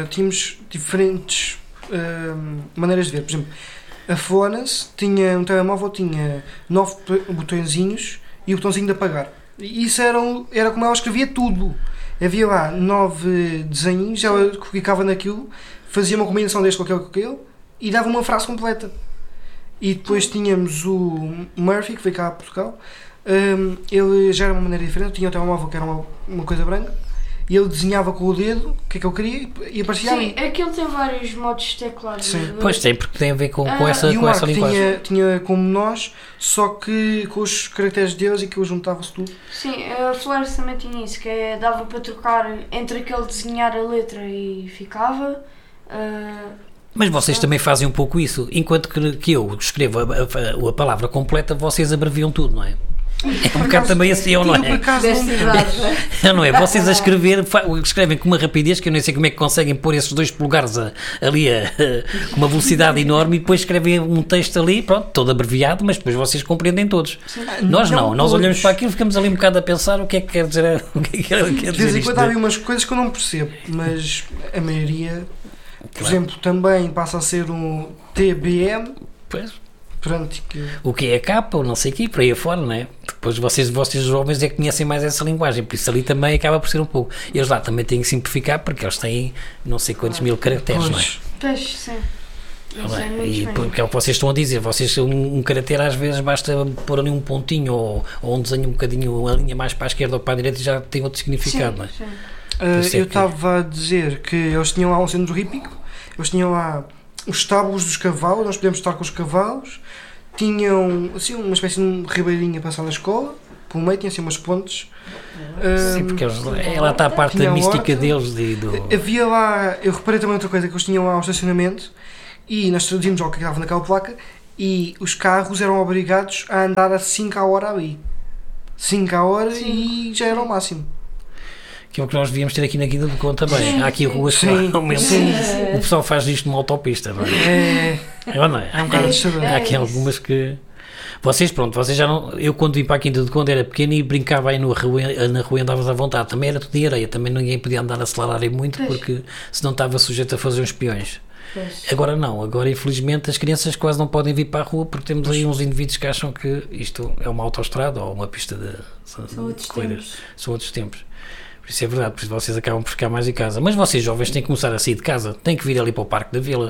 diferentes maneiras de ver. Por exemplo, a Fónus tinha um telemóvel, tinha 9 botõezinhos e o botãozinho de apagar. E isso era como ela escrevia tudo. Havia lá 9 desenhos, ela clicava naquilo, fazia uma combinação deste com aquele e dava uma frase completa. E depois tínhamos o Murphy, que veio cá a Portugal. Ele já era uma maneira diferente, tinha o telemóvel que era uma coisa branca, e ele desenhava com o dedo o que é que eu queria e aparecia ali. Sim, aquilo tem vários modos de teclado. Pois tem, porque tem a ver com essa linguagem. Tinha como nós, só que com os caracteres deles e que juntava-se tudo. Sim, a Flares também tinha isso, que dava para trocar entre aquele desenhar a letra e ficava. Mas vocês também fazem um pouco isso. Enquanto que eu escrevo a palavra completa, vocês abreviam tudo, não é? É um bocado também assim, ou não é? Não é? Vocês a escrevem com uma rapidez que eu nem sei como é que conseguem pôr esses 2 polegares ali com uma velocidade enorme e depois escrevem um texto ali, pronto, todo abreviado, mas depois vocês compreendem todos. Nós não, nós olhamos para aquilo, ficamos ali um bocado a pensar o que é que quer dizer, de vez em quando há ali umas coisas que eu não percebo, mas a maioria, por exemplo, também passa a ser um TBM. Pois. Pronto, o que é a capa, ou não sei o quê, por aí afora, não é? Depois vocês jovens é que conhecem mais essa linguagem, por isso ali também acaba por ser um pouco. Eles lá também têm que simplificar, porque eles têm não sei quantos mil caracteres, não é? Pois, sim. E porque é o que vocês estão a dizer, vocês um caractere às vezes basta pôr ali um pontinho ou um desenho um bocadinho, a linha mais para a esquerda ou para a direita e já tem outro significado, não é? Eu estava a dizer que eles tinham lá um centro hípico, eles tinham lá os estábulos dos cavalos, nós podíamos estar com os cavalos, tinham assim uma espécie de ribeirinha a passar na escola, pelo meio tinha assim umas pontes. Sim, porque lá está a parte da mística deles. Havia lá, eu reparei também outra coisa, que eles tinham lá um estacionamento e nós traduzimos o que estava naquela placa e os carros eram obrigados a andar a 5 a hora ali. 5 a hora e já era o máximo. Que é o que nós devíamos ter aqui na Quinta do Conde também. Há aqui ruas que o pessoal faz isto numa autopista, não é? Não é? É um bocado assustador. Há aqui algumas que... Vocês já não... Eu quando vim para a Quinta do Conde era pequeno e brincava aí na rua e andavas à vontade. Também era tudo em areia, também ninguém podia andar a acelerar aí muito porque senão estava sujeito a fazer uns peões. Agora não, agora infelizmente as crianças quase não podem vir para a rua porque temos aí uns indivíduos que acham que isto é uma autoestrada ou uma pista de corridas. São outros tempos. Por isso é verdade, por isso vocês acabam por ficar mais em casa. Mas vocês jovens têm que começar a sair de casa, têm que vir ali para o Parque da Vila.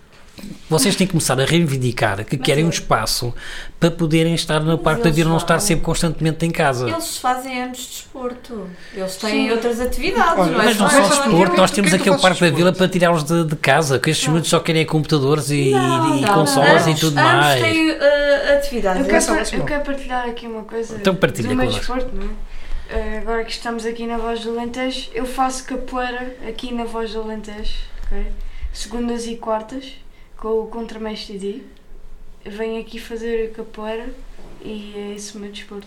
Vocês têm que começar a reivindicar que querem um espaço para poderem estar no Parque da Vila, não estar sempre constantemente em casa. Eles fazem anos de desporto, eles têm outras atividades. Olha, mas não só desporto, nós temos aqui o Parque da Vila para tirá-los de casa, que estes miúdos só querem computadores e consoles e tudo mais. Têm atividades. Eu quero partilhar aqui uma coisa então partilha do meu desporto, não é? Agora que estamos aqui na Voz do Alentejo, eu faço capoeira aqui na Voz do Alentejo, okay? Segundas e quartas, com o Contramestre D. Venho aqui fazer capoeira e é esse o meu desporto.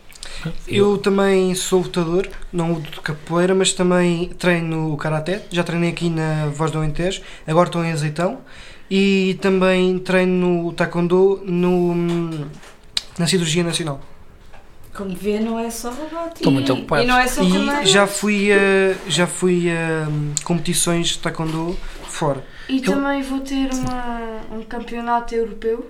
Eu também sou lutador, não luto de capoeira, mas também treino karaté. Já treinei aqui na Voz do Alentejo, agora estou em Azeitão. E também treino taekwondo na Cirurgia Nacional. Como vê, não é só robótica. Estou muito ocupado. E não é só e já fui a competições de taekwondo fora. E também vou ter um campeonato europeu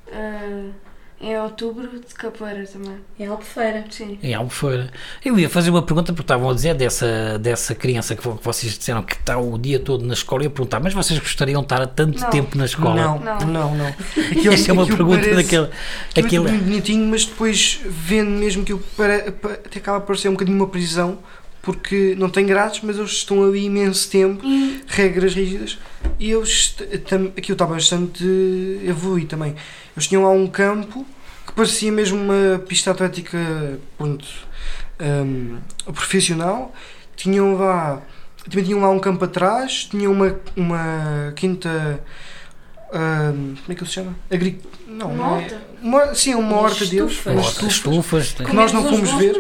em outubro de capoeira também. Em Albufeira. Sim. Em Albufeira. Eu ia fazer uma pergunta porque estavam a dizer dessa criança que vocês disseram que está o dia todo na escola e eu perguntar, mas vocês gostariam de estar há tanto tempo na escola? Não. Essa é uma pergunta daquela. Aquilo é muito bonitinho, mas depois vendo mesmo que até acaba por ser um bocadinho uma prisão, porque não tem grades, mas eles estão ali imenso tempo, regras rígidas, e aquilo está bastante evoluído também. Eles tinham lá um campo que parecia mesmo uma pista atlética profissional, tinham lá um campo atrás, tinham uma quinta, como é que ele se chama? Uma horta deles, estufas que nós não fomos ver.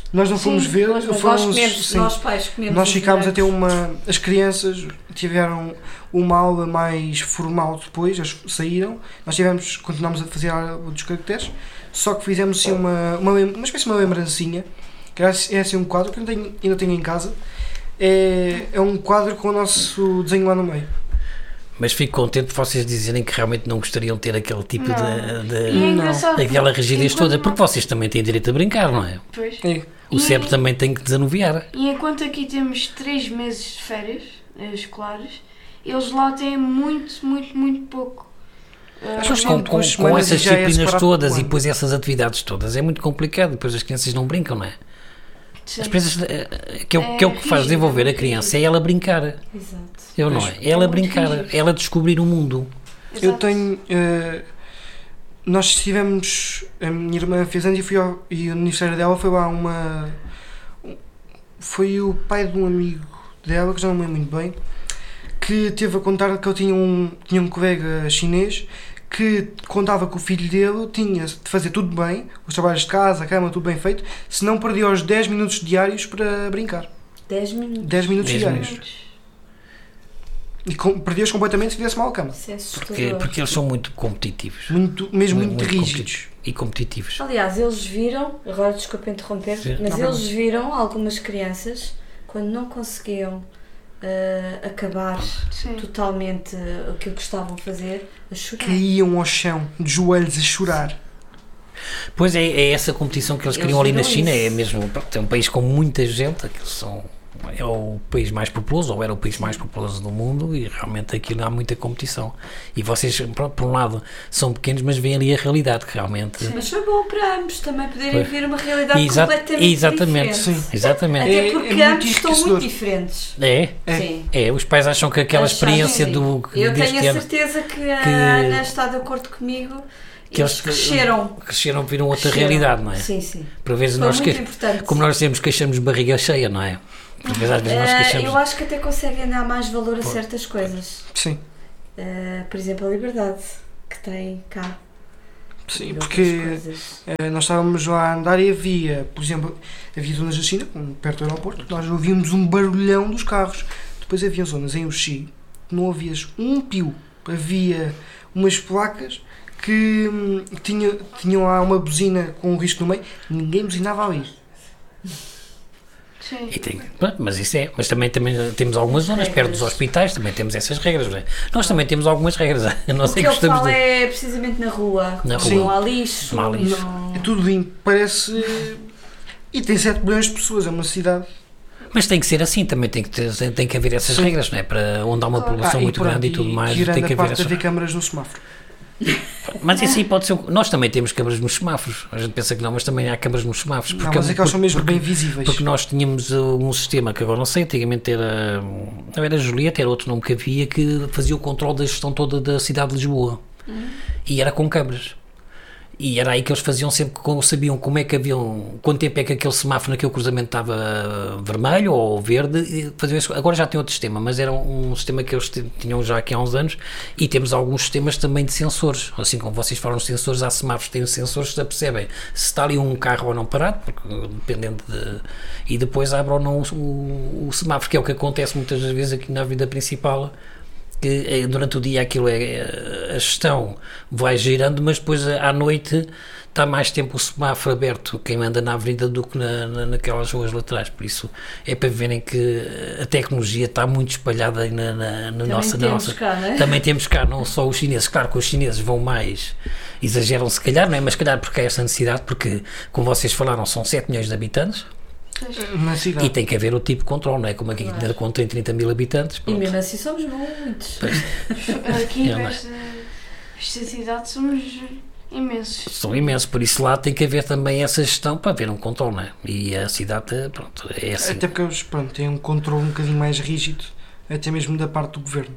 Nós pais comemos. Nós ficámos a ter as crianças tiveram uma aula mais formal depois, eles saíram, continuámos a fazer a aula dos caracteres, só que fizemos assim uma espécie de uma lembrancinha, que é assim um quadro que ainda tenho em casa, é um quadro com o nosso desenho lá no meio. Mas fico contente por vocês dizerem que realmente não gostariam de ter aquele tipo daquela rigidez toda, porque vocês também têm direito a brincar, não é? Pois. O cérebro também tem que desanuviar. E enquanto aqui temos 3 meses de férias escolares, eles lá têm muito pouco. Com essas disciplinas todas e depois essas atividades todas, é muito complicado, depois as crianças não brincam, não é? Sim. As crianças, que é o que faz desenvolver a criança, é ela brincar. Exato. Não é? É ela brincar, é ela descobrir o mundo. Exato. Eu tenho... nós estivemos... A minha irmã fez anos e o aniversário dela foi lá foi o pai de um amigo dela, que já não me lembro muito bem, que teve a contar que ele tinha um colega chinês que contava que o filho dele tinha de fazer tudo bem, os trabalhos de casa, a cama, tudo bem feito, senão perdia os 10 minutos diários para brincar. 10 minutos? 10 minutos diários. E perdia-os completamente se fizesse mal a cama. Porque eles são muito competitivos. Muito rígidos. E competitivos. Aliás, eles viram, agora desculpa interromper, mas eles viram algumas crianças, quando não conseguiam acabar Sim. totalmente aquilo que estavam a fazer, a chorar. Caíam ao chão, de joelhos a chorar. Pois é essa competição que eles criam ali na viram China, isso. é mesmo, pronto, é um país com muita gente, é o país mais populoso, ou era o país mais populoso do mundo, e realmente aquilo há muita competição. E vocês, pronto, por um lado, são pequenos, mas veem ali a realidade, que realmente... Mas foi bom para ambos também poderem Pois. ver uma realidade completamente Exatamente, diferente. sim, exatamente. Até É porque muito ambos estão enriquecedor. muito diferentes. É? Sim. Os pais acham que aquela experiência Sim. do Eu deste tenho a ano, certeza que a que- Ana está de acordo comigo. que Eles cresceram. viram outra realidade, não é? Sim, sim. Por vezes Foi nós muito importante. como nós temos queixamos de barriga cheia, não é? Por vezes às vezes nós queixamos. Eu acho que até conseguem dar mais valor a certas coisas. Sim, Por exemplo, a liberdade que tem cá. sim, E outras porque coisas. nós estávamos lá a andar e havia, por exemplo, havia zonas da China, perto do aeroporto, nós ouvíamos um barulhão dos carros. Depois havia zonas em Uxi que não ouvias um pio. Havia umas placas que tinham lá uma buzina com um risco no meio, ninguém buzinava ali. Sim. Mas também temos algumas zonas perto dos hospitais, também temos essas regras, não é? Nós também temos algumas regras, a não O ser que que eu gostamos falo de... é precisamente na rua. Na rua. Não há lixo. Não há lixo. não- É tudo limpo, parece. E tem 7 milhões de pessoas, é uma cidade. Mas tem que ser assim, também tem que haver essas Sim. regras, não é? Para onde há uma população muito pronto, grande e tudo mais, tirando tem que a haver parte de essas haver câmaras no semáforo. Mas isso aí pode ser. Nós também temos câmaras nos semáforos. A gente pensa que não, mas também há câmaras nos semáforos. Não, mas é que elas são mesmo bem visíveis. Porque nós tínhamos um sistema que agora não sei, antigamente era. Não era Julieta, era outro nome que havia, que fazia o controle da gestão toda da cidade de Lisboa. E era com câmaras. E era aí que eles faziam sempre, sabiam como é que haviam, quanto tempo é que aquele semáforo naquele cruzamento estava vermelho ou verde, e faziam isso. Agora já tem outro sistema, mas era um sistema que eles tinham já aqui há uns anos, e temos alguns sistemas também de sensores, assim como vocês falam de sensores, há semáforos que têm sensores que já percebem se está ali um carro ou não parado, porque, dependendo de, e depois abre ou não o semáforo, que é o que acontece muitas das vezes aqui na vida principal, que durante o dia aquilo a gestão vai girando, mas depois à noite está mais tempo o semáforo aberto, quem anda na avenida do que naquelas ruas laterais, por isso é para verem que a tecnologia está muito espalhada aí na nossa... Cá, não é? Também temos cá, não só os chineses, claro que os chineses vão mais, exageram se calhar, não é? Mas se calhar porque há essa necessidade, porque como vocês falaram são 7 milhões de habitantes, Na cidade. e tem que haver o tipo de controle, não é? Como aqui Claro. com 30 mil habitantes, E pronto. mesmo assim somos muitos. Aqui, É, não é? esta cidade, somos imensos. São imensos, por isso lá tem que haver também essa gestão para haver um controle, não é? E a cidade, pronto, é assim. Até porque eles têm um controle um bocadinho mais rígido, até mesmo da parte do governo.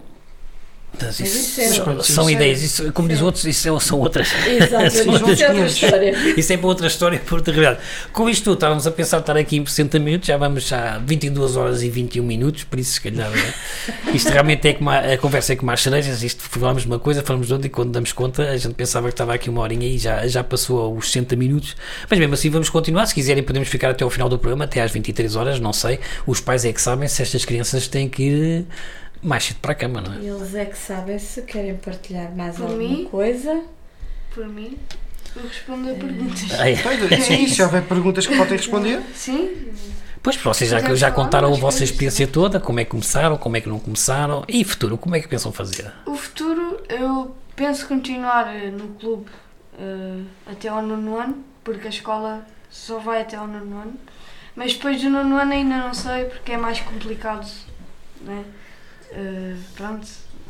Mas isso é- são isso é- ideias, isso, como diz outros, isso são outras. Exato, São isso é outra 500. história. Isso é para outra história, por outra realidade. Com isto tudo, estávamos a pensar estar aqui em 60 minutos, já vamos já 22 horas e 21 minutos, por isso se calhar isto realmente é como a conversa é como as cerejas, isto falamos de uma coisa, falamos de outra e quando damos conta a gente pensava que estava aqui uma horinha e já passou os 60 minutos, mas mesmo assim vamos continuar, se quiserem podemos ficar até ao final do programa, até às 23 horas, não sei, os pais é que sabem se estas crianças têm que ir mais cedo para a cama, não é? Eles é que sabem se querem partilhar mais Por alguma mim? coisa. Por mim, eu respondo a perguntas. Sim, se houver perguntas que podem responder, Sim, Pois, vocês Podemos já falar contaram a mais vossa coisas experiência toda, como é que começaram, como é que não começaram, e futuro, como é que pensam fazer? o futuro eu penso continuar no clube até ao 9º ano, porque a escola só vai até ao 9º ano, mas depois do 9º ano ainda não sei porque é mais complicado, né? Pronto,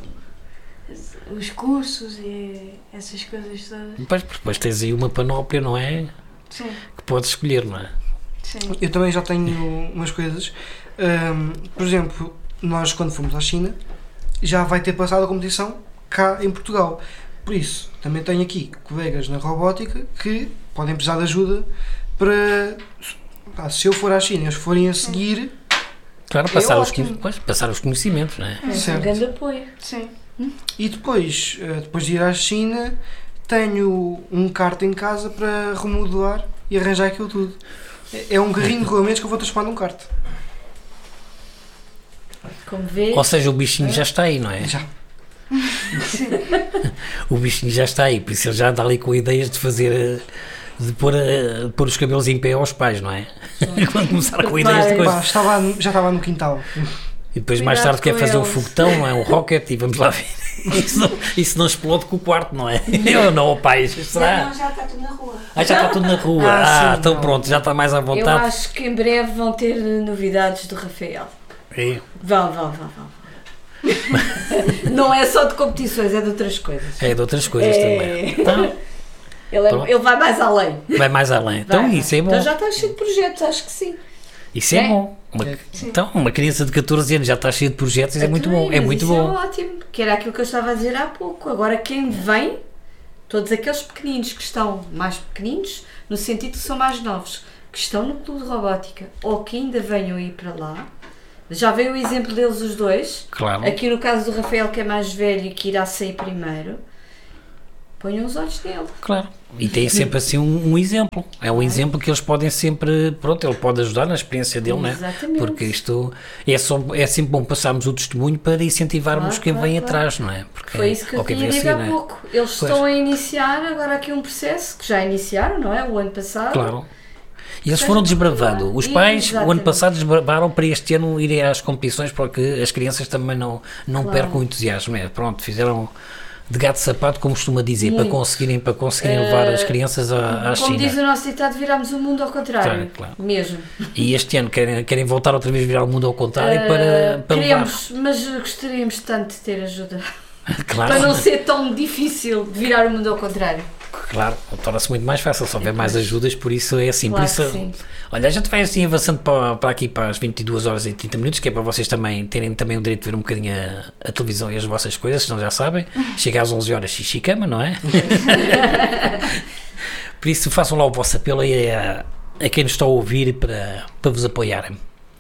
os cursos e essas coisas todas. Depois tens aí uma panóplia, não é? Sim, Que podes escolher, não é? sim. eu também já tenho umas coisas. Por exemplo, nós quando fomos à China já vai ter passado a competição cá em Portugal. Por isso, também tenho aqui colegas na robótica que podem precisar de ajuda para, se eu for à China e eles forem a seguir, Claro, É passar ótimo. passar os conhecimentos, não é? É um Certo. grande apoio. Sim. e depois de ir à China, tenho um kart em casa para remodelar e arranjar aquilo tudo. É um carrinho de rolamentos que eu vou transformar num kart. Como vês, Ou seja, o bichinho já está aí, não é? Já. O bichinho já está aí, por isso ele já anda ali com ideias de fazer, de pôr os cabelos em pé aos pais, não é? Quando começar com ideias de Pá, coisas. já estava no quintal. E depois mais tarde quer fazer um foguetão, não é? Um rocket e vamos lá ver. Isso não explode com o quarto, não é? Eu não, pai, será? Não, já está tudo na rua. Já está tudo na rua. Sim, então não. pronto, já está mais à Eu vontade. acho que em breve vão ter novidades do Rafael. É. Vão. Não é só de competições, é de outras coisas. É de outras coisas também. Então, Ele vai mais além. vai mais além. Então Vai. isso é bom. Então já está cheio de projetos, acho que sim. Isso é bom. Então, uma criança de 14 anos já está cheia de projetos, isso é muito bom. É muito isso bom. É ótimo, que era aquilo que eu estava a dizer há pouco. Agora quem vem, todos aqueles pequeninos que estão mais pequeninos, no sentido que são mais novos, que estão no clube de robótica ou que ainda venham ir para lá, já veio o exemplo deles os dois. Claro. Aqui no caso do Rafael, que é mais velho e que irá sair primeiro, ponham os olhos nele. Claro. E tem sempre assim um exemplo. É um exemplo que eles podem sempre. Pronto, ele pode ajudar na experiência dele, não é? Exatamente. Porque isto é sempre bom passarmos o testemunho para incentivarmos quem vem atrás, não é? Porque, Foi isso que eu ou quem tinha vem a dito há seguir, não é? pouco. Eles estão a iniciar agora aqui um processo que já iniciaram, não é? O ano passado. Claro. E eles foram desbravando. Os pais, o ano passado, desbravaram para este ano irem às competições porque as crianças também não percam o entusiasmo. É, pronto, fizeram de gato de sapato, como costuma dizer, para conseguirem levar as crianças à Como China. diz o nosso ditado, virámos o mundo ao contrário. Claro. Mesmo. E este ano querem voltar outra vez a virar o mundo ao contrário para queremos, mas gostaríamos tanto de ter ajuda. Claro. Para não ser tão difícil de virar o mundo ao contrário. Claro, torna-se muito mais fácil se houver mais ajudas, por isso é assim. Claro por isso, que sim. olha, a gente vai assim avançando para aqui para as 22 horas e 30 minutos, que é para vocês também terem também o direito de ver um bocadinho a televisão e as vossas coisas, se não já sabem. Chega às 11 horas xixi cama, não é? Por isso façam lá o vosso apelo aí a quem nos está a ouvir para vos apoiarem.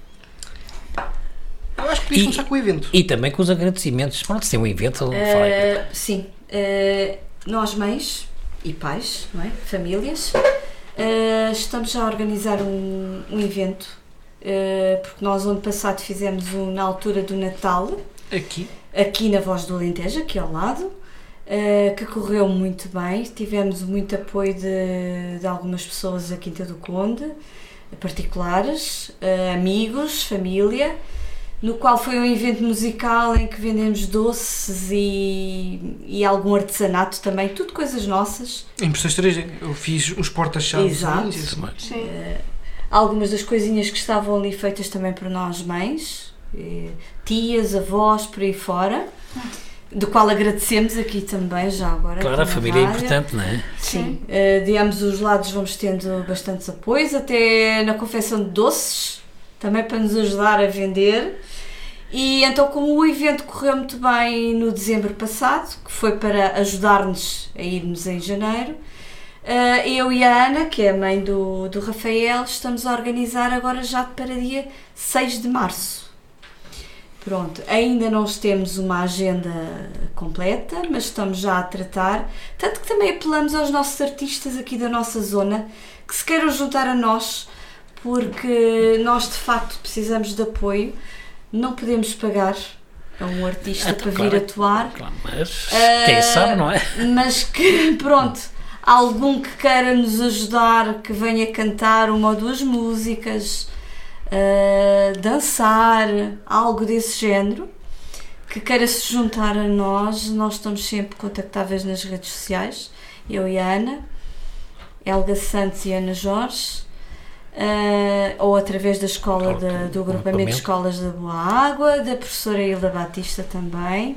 Eu acho que podias começar com o evento. E também com os agradecimentos. Pronto, se tem um evento, fala aí. Sim. Nós mães e pais, não é? Famílias, estamos a organizar um evento, porque nós ano passado fizemos na altura do Natal, aqui na Voz do Alentejo, aqui ao lado, que correu muito bem. Tivemos muito apoio de algumas pessoas da Quinta do Conde, particulares, amigos, família, no qual foi um evento musical em que vendemos doces e algum artesanato também, tudo coisas nossas. Impressões 3D, eu fiz uns porta-chaves. Exato. Sim. Algumas das coisinhas que estavam ali feitas também por nós mães, tias, avós, por aí fora, do qual agradecemos aqui também, já agora. Claro, a família é importante, não é? Sim. De ambos os lados vamos tendo bastantes apoios, até na confecção de doces, também para nos ajudar a vender. E então, como o evento correu muito bem no dezembro passado, que foi para ajudar-nos a irmos em janeiro, eu e a Ana, que é a mãe do Rafael, estamos a organizar agora já para dia 6 de março. Pronto, ainda não temos uma agenda completa, mas estamos já a tratar, tanto que também apelamos aos nossos artistas aqui da nossa zona, que se queiram juntar a nós, porque nós de facto precisamos de apoio. Não podemos pagar a um artista para vir atuar. Claro, mas quem sabe, não é? Mas que, pronto, algum que queira nos ajudar, que venha cantar uma ou duas músicas, dançar, algo desse género, que queira se juntar a nós estamos sempre contactáveis nas redes sociais, eu e a Ana, Helga Santos e Ana Jorge. Ou através da escola do agrupamento de escolas da Boa Água, da professora Hilda Batista também,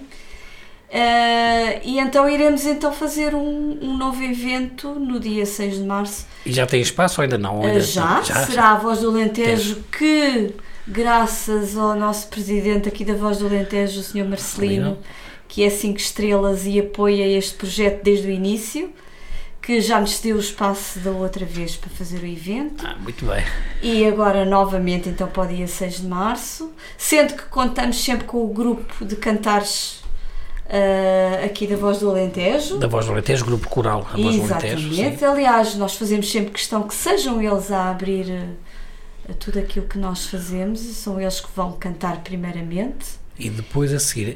e então iremos fazer um novo evento no dia 6 de março. E já tem espaço ou ainda não? Já será a Voz do Alentejo, que graças ao nosso presidente aqui da Voz do Alentejo, o Sr. Marcelino, que é 5 estrelas e apoia este projeto desde o início, que já nos deu o espaço da outra vez para fazer o evento. Muito bem. E agora novamente então para o dia 6 de março, sendo que contamos sempre com o grupo de cantares aqui da Voz do Alentejo. Da Voz do Alentejo, grupo coral, a Voz do Alentejo. Exatamente. Aliás, nós fazemos sempre questão que sejam eles a abrir tudo aquilo que nós fazemos, e são eles que vão cantar primeiramente. E depois a seguir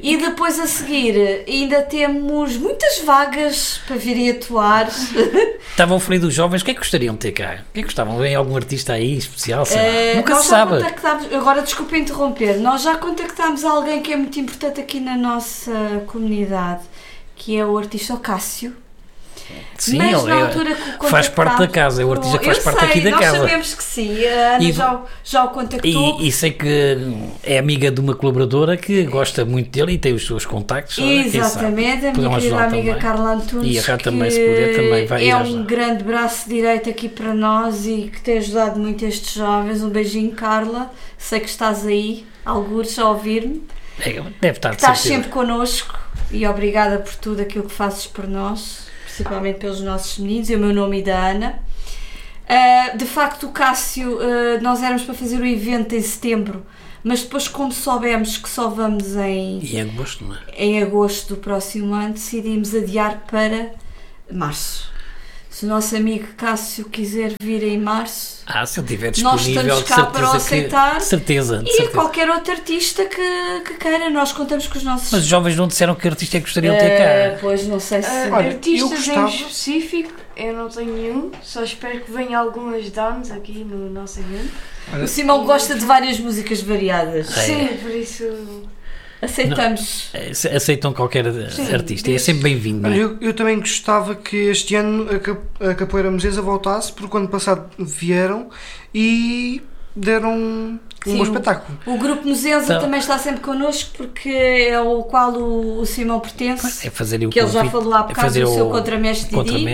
ainda temos muitas vagas para virem atuar. estavam a falar dos jovens, o que é que gostariam de ter cá? O que é que gostavam? Vem algum artista aí especial? Sei lá. Nunca se sabe. Agora desculpa interromper, nós já contactámos alguém que é muito importante aqui na nossa comunidade, que é o artista Cássio. Sim, mas ele na altura que faz parte da casa, é o artista que faz parte aqui da casa. Nós sabemos que sim, a Ana já o contactou. E sei que é amiga de uma colaboradora que gosta muito dele e tem os seus contactos. Exatamente, a minha querida amiga Carla Antunes, e já também, se puder, também vai é um grande braço direito aqui para nós e que tem ajudado muito estes jovens. Um beijinho, Carla, sei que estás aí, algures, a ouvir-me. Deve estar de Estás certeza. sempre connosco e obrigada por tudo aquilo que fazes por nós, principalmente pelos nossos meninos, e o meu nome é da Ana. De facto, o Cássio, nós éramos para fazer o evento em setembro, mas depois, como soubemos que só vamos em agosto, não é? Em agosto do próximo ano, decidimos adiar para março. Se o nosso amigo Cássio quiser vir em março, se ele estiver nós disponível, estamos cá para o aceitar. De certeza. Qualquer outro artista que queira, nós contamos com os nossos... Mas os jovens não disseram que artista é que gostariam de ter cá. Pois, não sei se... artistas em específico, eu não tenho nenhum, só espero que venha algum ajudar-nos aqui no nosso evento. O Simão gosta de várias músicas variadas. Sim, por isso... Aceitamos. Aceitam qualquer artista, é sempre bem-vindo. Não é? Eu também gostava que este ano a Capoeira Mesesa voltasse, porque o ano passado vieram e deram um bom espetáculo. O grupo Mesesa também está sempre connosco, porque é o qual o Simão pertence, é fazer o que ele já falou há bocado do seu contramestre Didi.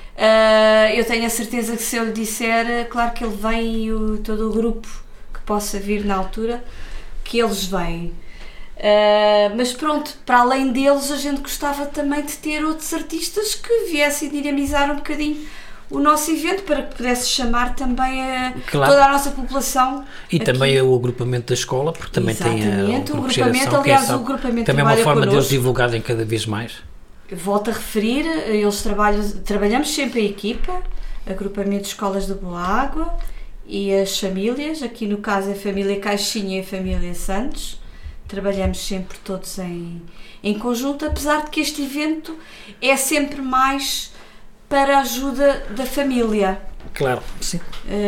Eu tenho a certeza que se eu lhe disser, claro que ele vem e todo o grupo que possa vir na altura, que eles vêm. Mas pronto, para além deles, a gente gostava também de ter outros artistas que viessem dinamizar um bocadinho o nosso evento, para que pudesse chamar também toda a nossa população. E aqui. Também o agrupamento da escola, porque também exatamente, tem o agrupamento, aliás, o agrupamento também é uma forma connosco. de eles divulgarem cada vez mais. Volto a referir, eles trabalhamos sempre em equipa, agrupamento de escolas da Boa Água e as famílias, aqui no caso a família Caixinha e a família Santos. Trabalhamos sempre todos em conjunto, apesar de que este evento é sempre mais para a ajuda da família. Claro, sim.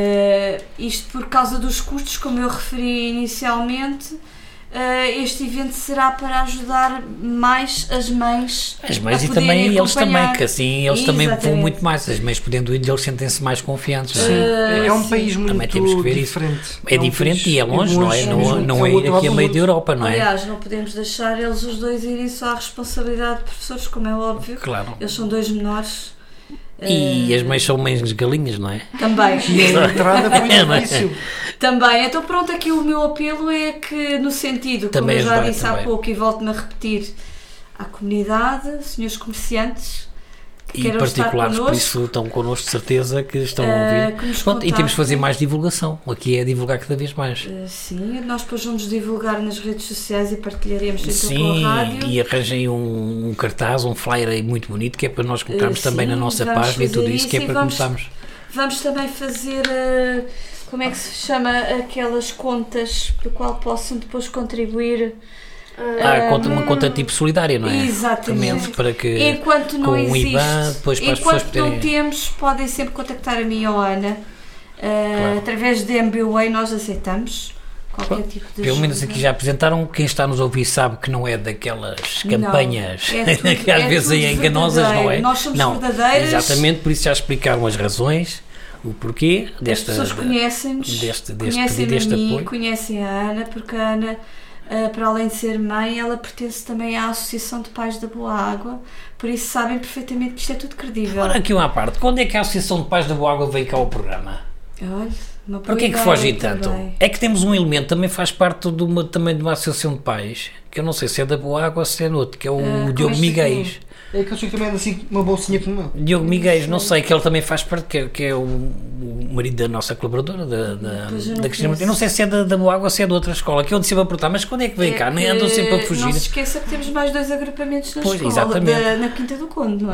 Isto por causa dos custos, como eu referi inicialmente, este evento será para ajudar mais as mães. As mães e também eles também, que assim eles também vão muito mais. As mães podendo ir, eles sentem-se mais confiantes. É um país muito diferente. É diferente e é longe, não é? Não é ir aqui a meio da Europa, não é? Aliás, não podemos deixar eles os dois irem só à responsabilidade de professores, como é óbvio. Claro. Eles são dois menores. E as mães são mães galinhas, não é? Também. E a entrada foi difícil. Também. Então pronto, aqui o meu apelo é que, no sentido, também como eu já disse há pouco e volto-me a repetir, à comunidade, senhores comerciantes, que e particulares, por isso estão connosco de certeza que estão a ouvir. Pronto, e temos de fazer mais divulgação. Aqui é divulgar cada vez mais. Sim, nós depois vamos divulgar nas redes sociais e partilharemos sempre com a rádio. E arranjem um cartaz, um flyer aí muito bonito, que é para nós colocarmos também na nossa página e tudo isso, que é para começarmos. Vamos também fazer, como é que se chama, aquelas contas do qual possam depois contribuir. Uma conta tipo solidária, não é? Exatamente. Para que, enquanto não existe, IBAN, depois para as pessoas poderem... não temos, podem sempre contactar a mim ou a Ana. Claro. Através de MBWay nós aceitamos qualquer tipo de pelo menos aqui já apresentaram. Quem está nos a ouvir sabe que não é daquelas campanhas que às vezes é enganosas, não é? Nós somos verdadeiras. Exatamente, por isso já explicaram as razões, o porquê desta... As pessoas conhecem-nos, conhecem-me a mim, apoio. Conhecem a Ana, porque a Ana, para além de ser mãe, ela pertence também à Associação de Pais da Boa Água, por isso sabem perfeitamente que isto é tudo credível. Ora, aqui uma parte, quando é que a Associação de Pais da Boa Água vem cá ao programa? Olha, porquê é que foge tanto? É que temos um elemento, também faz parte também de uma associação de pais, que eu não sei se é da Boa Água ou se é no outro, que é o Diogo Miguel. É que eu sei que também anda assim uma bolsinha como eu. Diogo Miguel, não sei, que ele também faz parte, que é o marido da nossa colaboradora, da Cristina. Eu não sei se é da Boa Água ou se é de outra escola, que eu ando sempre a perguntar, mas quando é que vem cá? Nem andam sempre a fugir. Não se esqueça que temos mais 2 agrupamentos na escola, na Quinta do Conde, não é?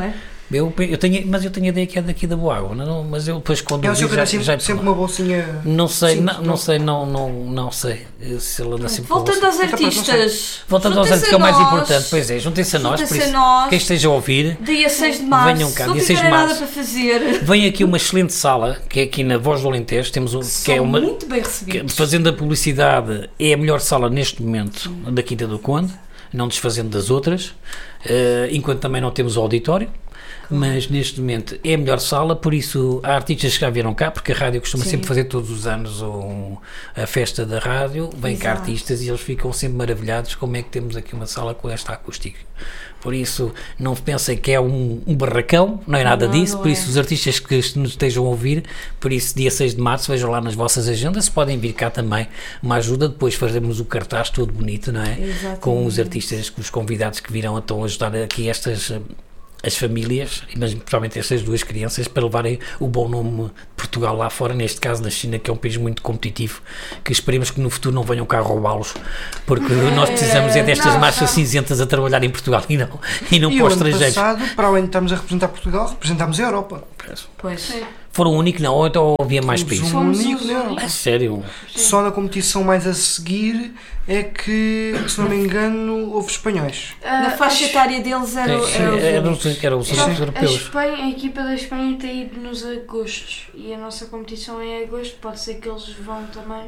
Eu tenho a ideia que é daqui da Boágua, não, mas eu depois quando É o vi seu pedacinho, sempre uma bolsinha. não sei, simples, não sei se ele anda assim por Voltando aos artistas. Voltando aos artistas, que é o mais importante, pois é, juntem-se a nós, por isso, quem esteja a ouvir, dia 6 de março, venham cá, não dia 6 de tiverem nada março. para fazer. Vem aqui uma excelente sala, que é aqui na Voz do Alentejo, temos que é uma, muito bem recebidos. fazendo a publicidade, é a melhor sala neste momento da Quinta do Conde, não desfazendo das outras, enquanto também não temos o auditório. Mas neste momento é a melhor sala, por isso há artistas que já vieram cá, porque a rádio costuma sempre fazer todos os anos a festa da rádio, vêm cá artistas e eles ficam sempre maravilhados como é que temos aqui uma sala com esta acústica. Por isso não pensem que é um barracão, não é nada disso, por isso os artistas que nos estejam a ouvir, por isso dia 6 de março vejam lá nas vossas agendas, se podem vir cá também, uma ajuda, depois fazemos o cartaz todo bonito, não é? Exatamente. Com os artistas, com os convidados que virão então ajudar aqui as famílias, mas principalmente estas duas crianças, para levarem o bom nome de Portugal lá fora, neste caso na China, que é um país muito competitivo, que esperemos que no futuro não venham cá roubá-los, porque nós precisamos destas marchas cinzentas a trabalhar em Portugal e não para os estrangeiros. E o ano passado, para além de estarmos a representar Portugal, representámos a Europa. Pois. Foram o único, não, ou então havia mais países? Fomos único na Europa. É sério? Só na competição mais a seguir é que, se não me engano, houve espanhóis. Na faixa etária deles eram os europeus. A equipa da Espanha tem ido nos agostos e a nossa competição é em agosto, pode ser que eles vão também.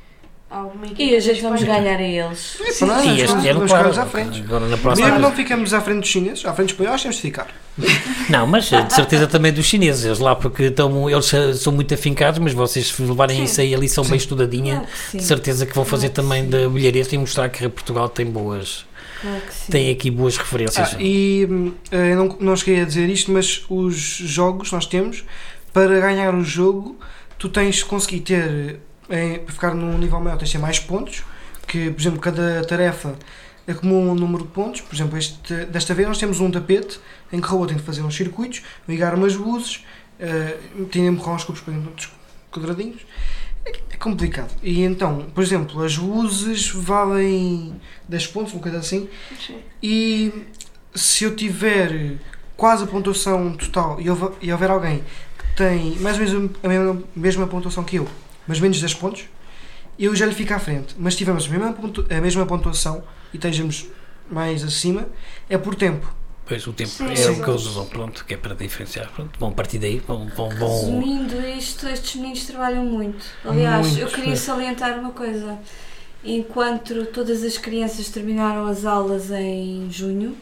E a gente vamos ganhar a eles. E este ano, claro, agora na próxima mesmo não ficamos à frente dos chineses, à frente dos espanhóis temos de ficar. Não, mas de certeza também dos chineses, eles lá, porque eles são muito afincados, mas vocês se levarem isso aí ali são bem estudadinha, de certeza que vão fazer também da bilhareta e mostrar que Portugal tem boas, tem aqui boas referências. E eu não cheguei a dizer isto, mas os jogos nós temos, para ganhar o jogo tu tens de conseguir ter, para ficar num nível maior, tens de ter mais pontos, que por exemplo cada tarefa acumula um número de pontos. Por exemplo, desta vez nós temos um tapete em que o robô tem de fazer uns circuitos, ligar umas luzes, tem de empurrar uns cubos para dentro dos quadradinhos. É complicado. E então, por exemplo, as luzes valem 10 pontos, uma coisa assim. E se eu tiver quase a pontuação total e houver alguém que tem mais ou menos a mesma pontuação que eu, mas menos 10 pontos, eu já lhe fico à frente. Mas se tivermos a mesma pontuação e estejamos mais acima, é por tempo. Pois, o tempo é o que eles usam, pronto, que é para diferenciar. Pronto, vão partir daí, vão... Resumindo isto, estes meninos trabalham muito. Aliás, eu queria salientar uma coisa. Enquanto todas as crianças terminaram as aulas em junho,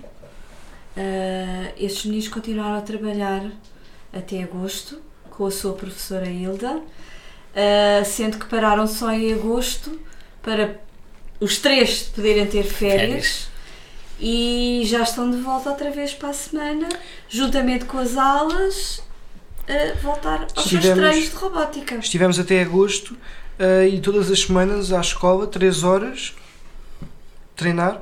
estes meninos continuaram a trabalhar até agosto, com a sua professora Hilda, sendo que pararam só em agosto para os três poderem ter férias. E já estão de volta outra vez para a semana, juntamente com as aulas, voltar aos seus treinos de robótica. Estivemos até agosto e todas as semanas à escola, 3 horas, treinar.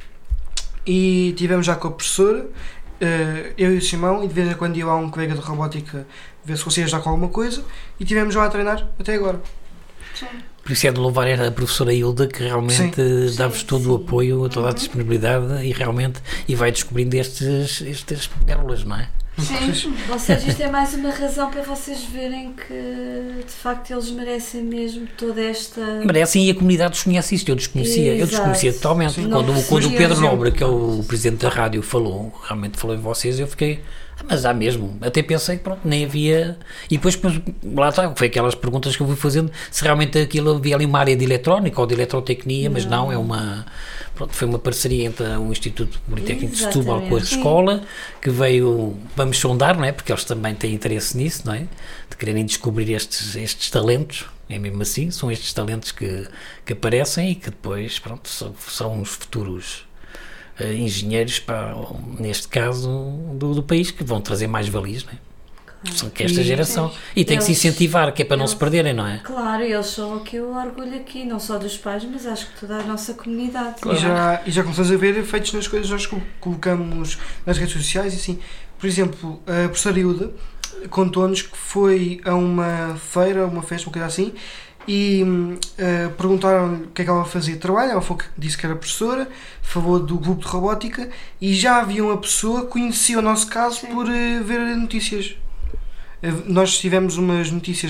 E estivemos já com a professora, eu e o Simão, e de vez em quando ia lá um colega de robótica ver se conseguia já com alguma coisa, e estivemos já a treinar até agora. Sim. Por isso é de louvar a professora Hilda, que realmente dá-vos todo o apoio, toda a disponibilidade e vai descobrindo estas pérolas, não é? Sim, ou seja, isto é mais uma razão para vocês verem que de facto eles merecem mesmo toda esta... Merecem, e a comunidade desconhece isto, eu desconhecia totalmente. Quando o Pedro Nobre, que é o presidente da rádio, realmente falou em vocês, eu fiquei... Mas há mesmo, até pensei que pronto, nem havia, e depois lá está, foi aquelas perguntas que eu fui fazendo, se realmente aquilo havia ali uma área de eletrónica ou de eletrotecnia, mas não, foi uma parceria entre o Instituto Politécnico de Setúbal com a escola, que veio, vamos sondar, não é? Porque eles também têm interesse nisso, não é? De quererem descobrir estes talentos, é mesmo assim, são estes talentos que aparecem e que depois, pronto, são os futuros engenheiros, neste caso do país, que vão trazer mais valias, não é? São que esta geração, e tem que se incentivar, que é para não se perderem, não é? Claro, eles são aqui o orgulho aqui, não só dos pais, mas acho que toda a nossa comunidade. Claro. E já começamos a ver efeitos nas coisas que nós colocamos nas redes sociais e assim. Por exemplo, a professora Hilda contou-nos que foi a uma feira, uma festa, uma coisa assim, e perguntaram-lhe o que é que ela fazia de trabalho. Ela disse que era professora, falou do grupo de robótica e já havia uma pessoa que conhecia o nosso caso por ver notícias. Nós tivemos umas notícias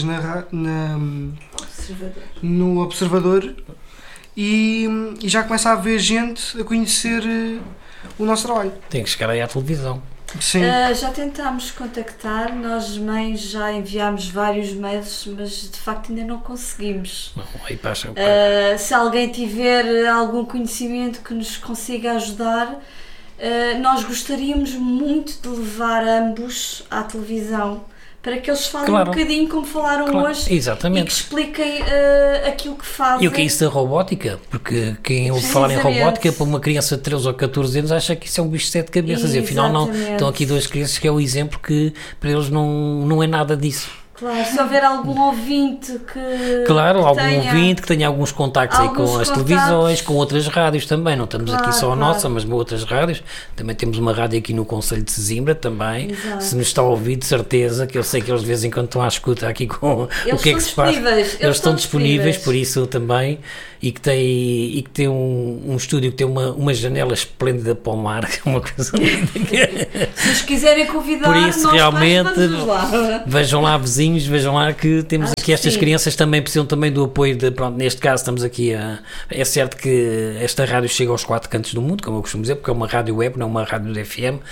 no Observador e já começa a haver gente a conhecer o nosso trabalho. Tem que chegar aí à televisão. Sim. Já tentámos contactar, nós mães já enviámos vários mails, mas de facto ainda não conseguimos. Não, aí passa, se alguém tiver algum conhecimento que nos consiga ajudar, nós gostaríamos muito de levar ambos à televisão para que eles falem um bocadinho como falaram hoje. Exatamente. E que expliquem aquilo que fazem. E o que é isso da robótica? Porque quem ouve falar em robótica, para uma criança de 13 ou 14 anos, acha que isso é um bicho de 7 cabeças. E afinal não, estão aqui 2 crianças que é o exemplo que para eles não é nada disso. Claro, se houver algum ouvinte que ouvinte que tenha alguns contactos aí com as televisões, com outras rádios também, não estamos aqui só a nossa, mas outras rádios, também temos uma rádio aqui no Concelho de Sesimbra também. Exato. Se nos está a ouvir, de certeza, que eu sei que eles de vez em quando estão à escuta aqui com o que é que se faz. Eles estão disponíveis, por isso também, e que tem um estúdio que tem uma janela esplêndida para o mar, uma coisa se os quiserem convidar, por isso realmente lá. Vejam lá vizinhos, vejam lá que temos aqui estas crianças também precisam também do apoio neste caso estamos aqui é certo que esta rádio chega aos 4 cantos do mundo, como eu costumo dizer, porque é uma rádio web, não é uma rádio de FM,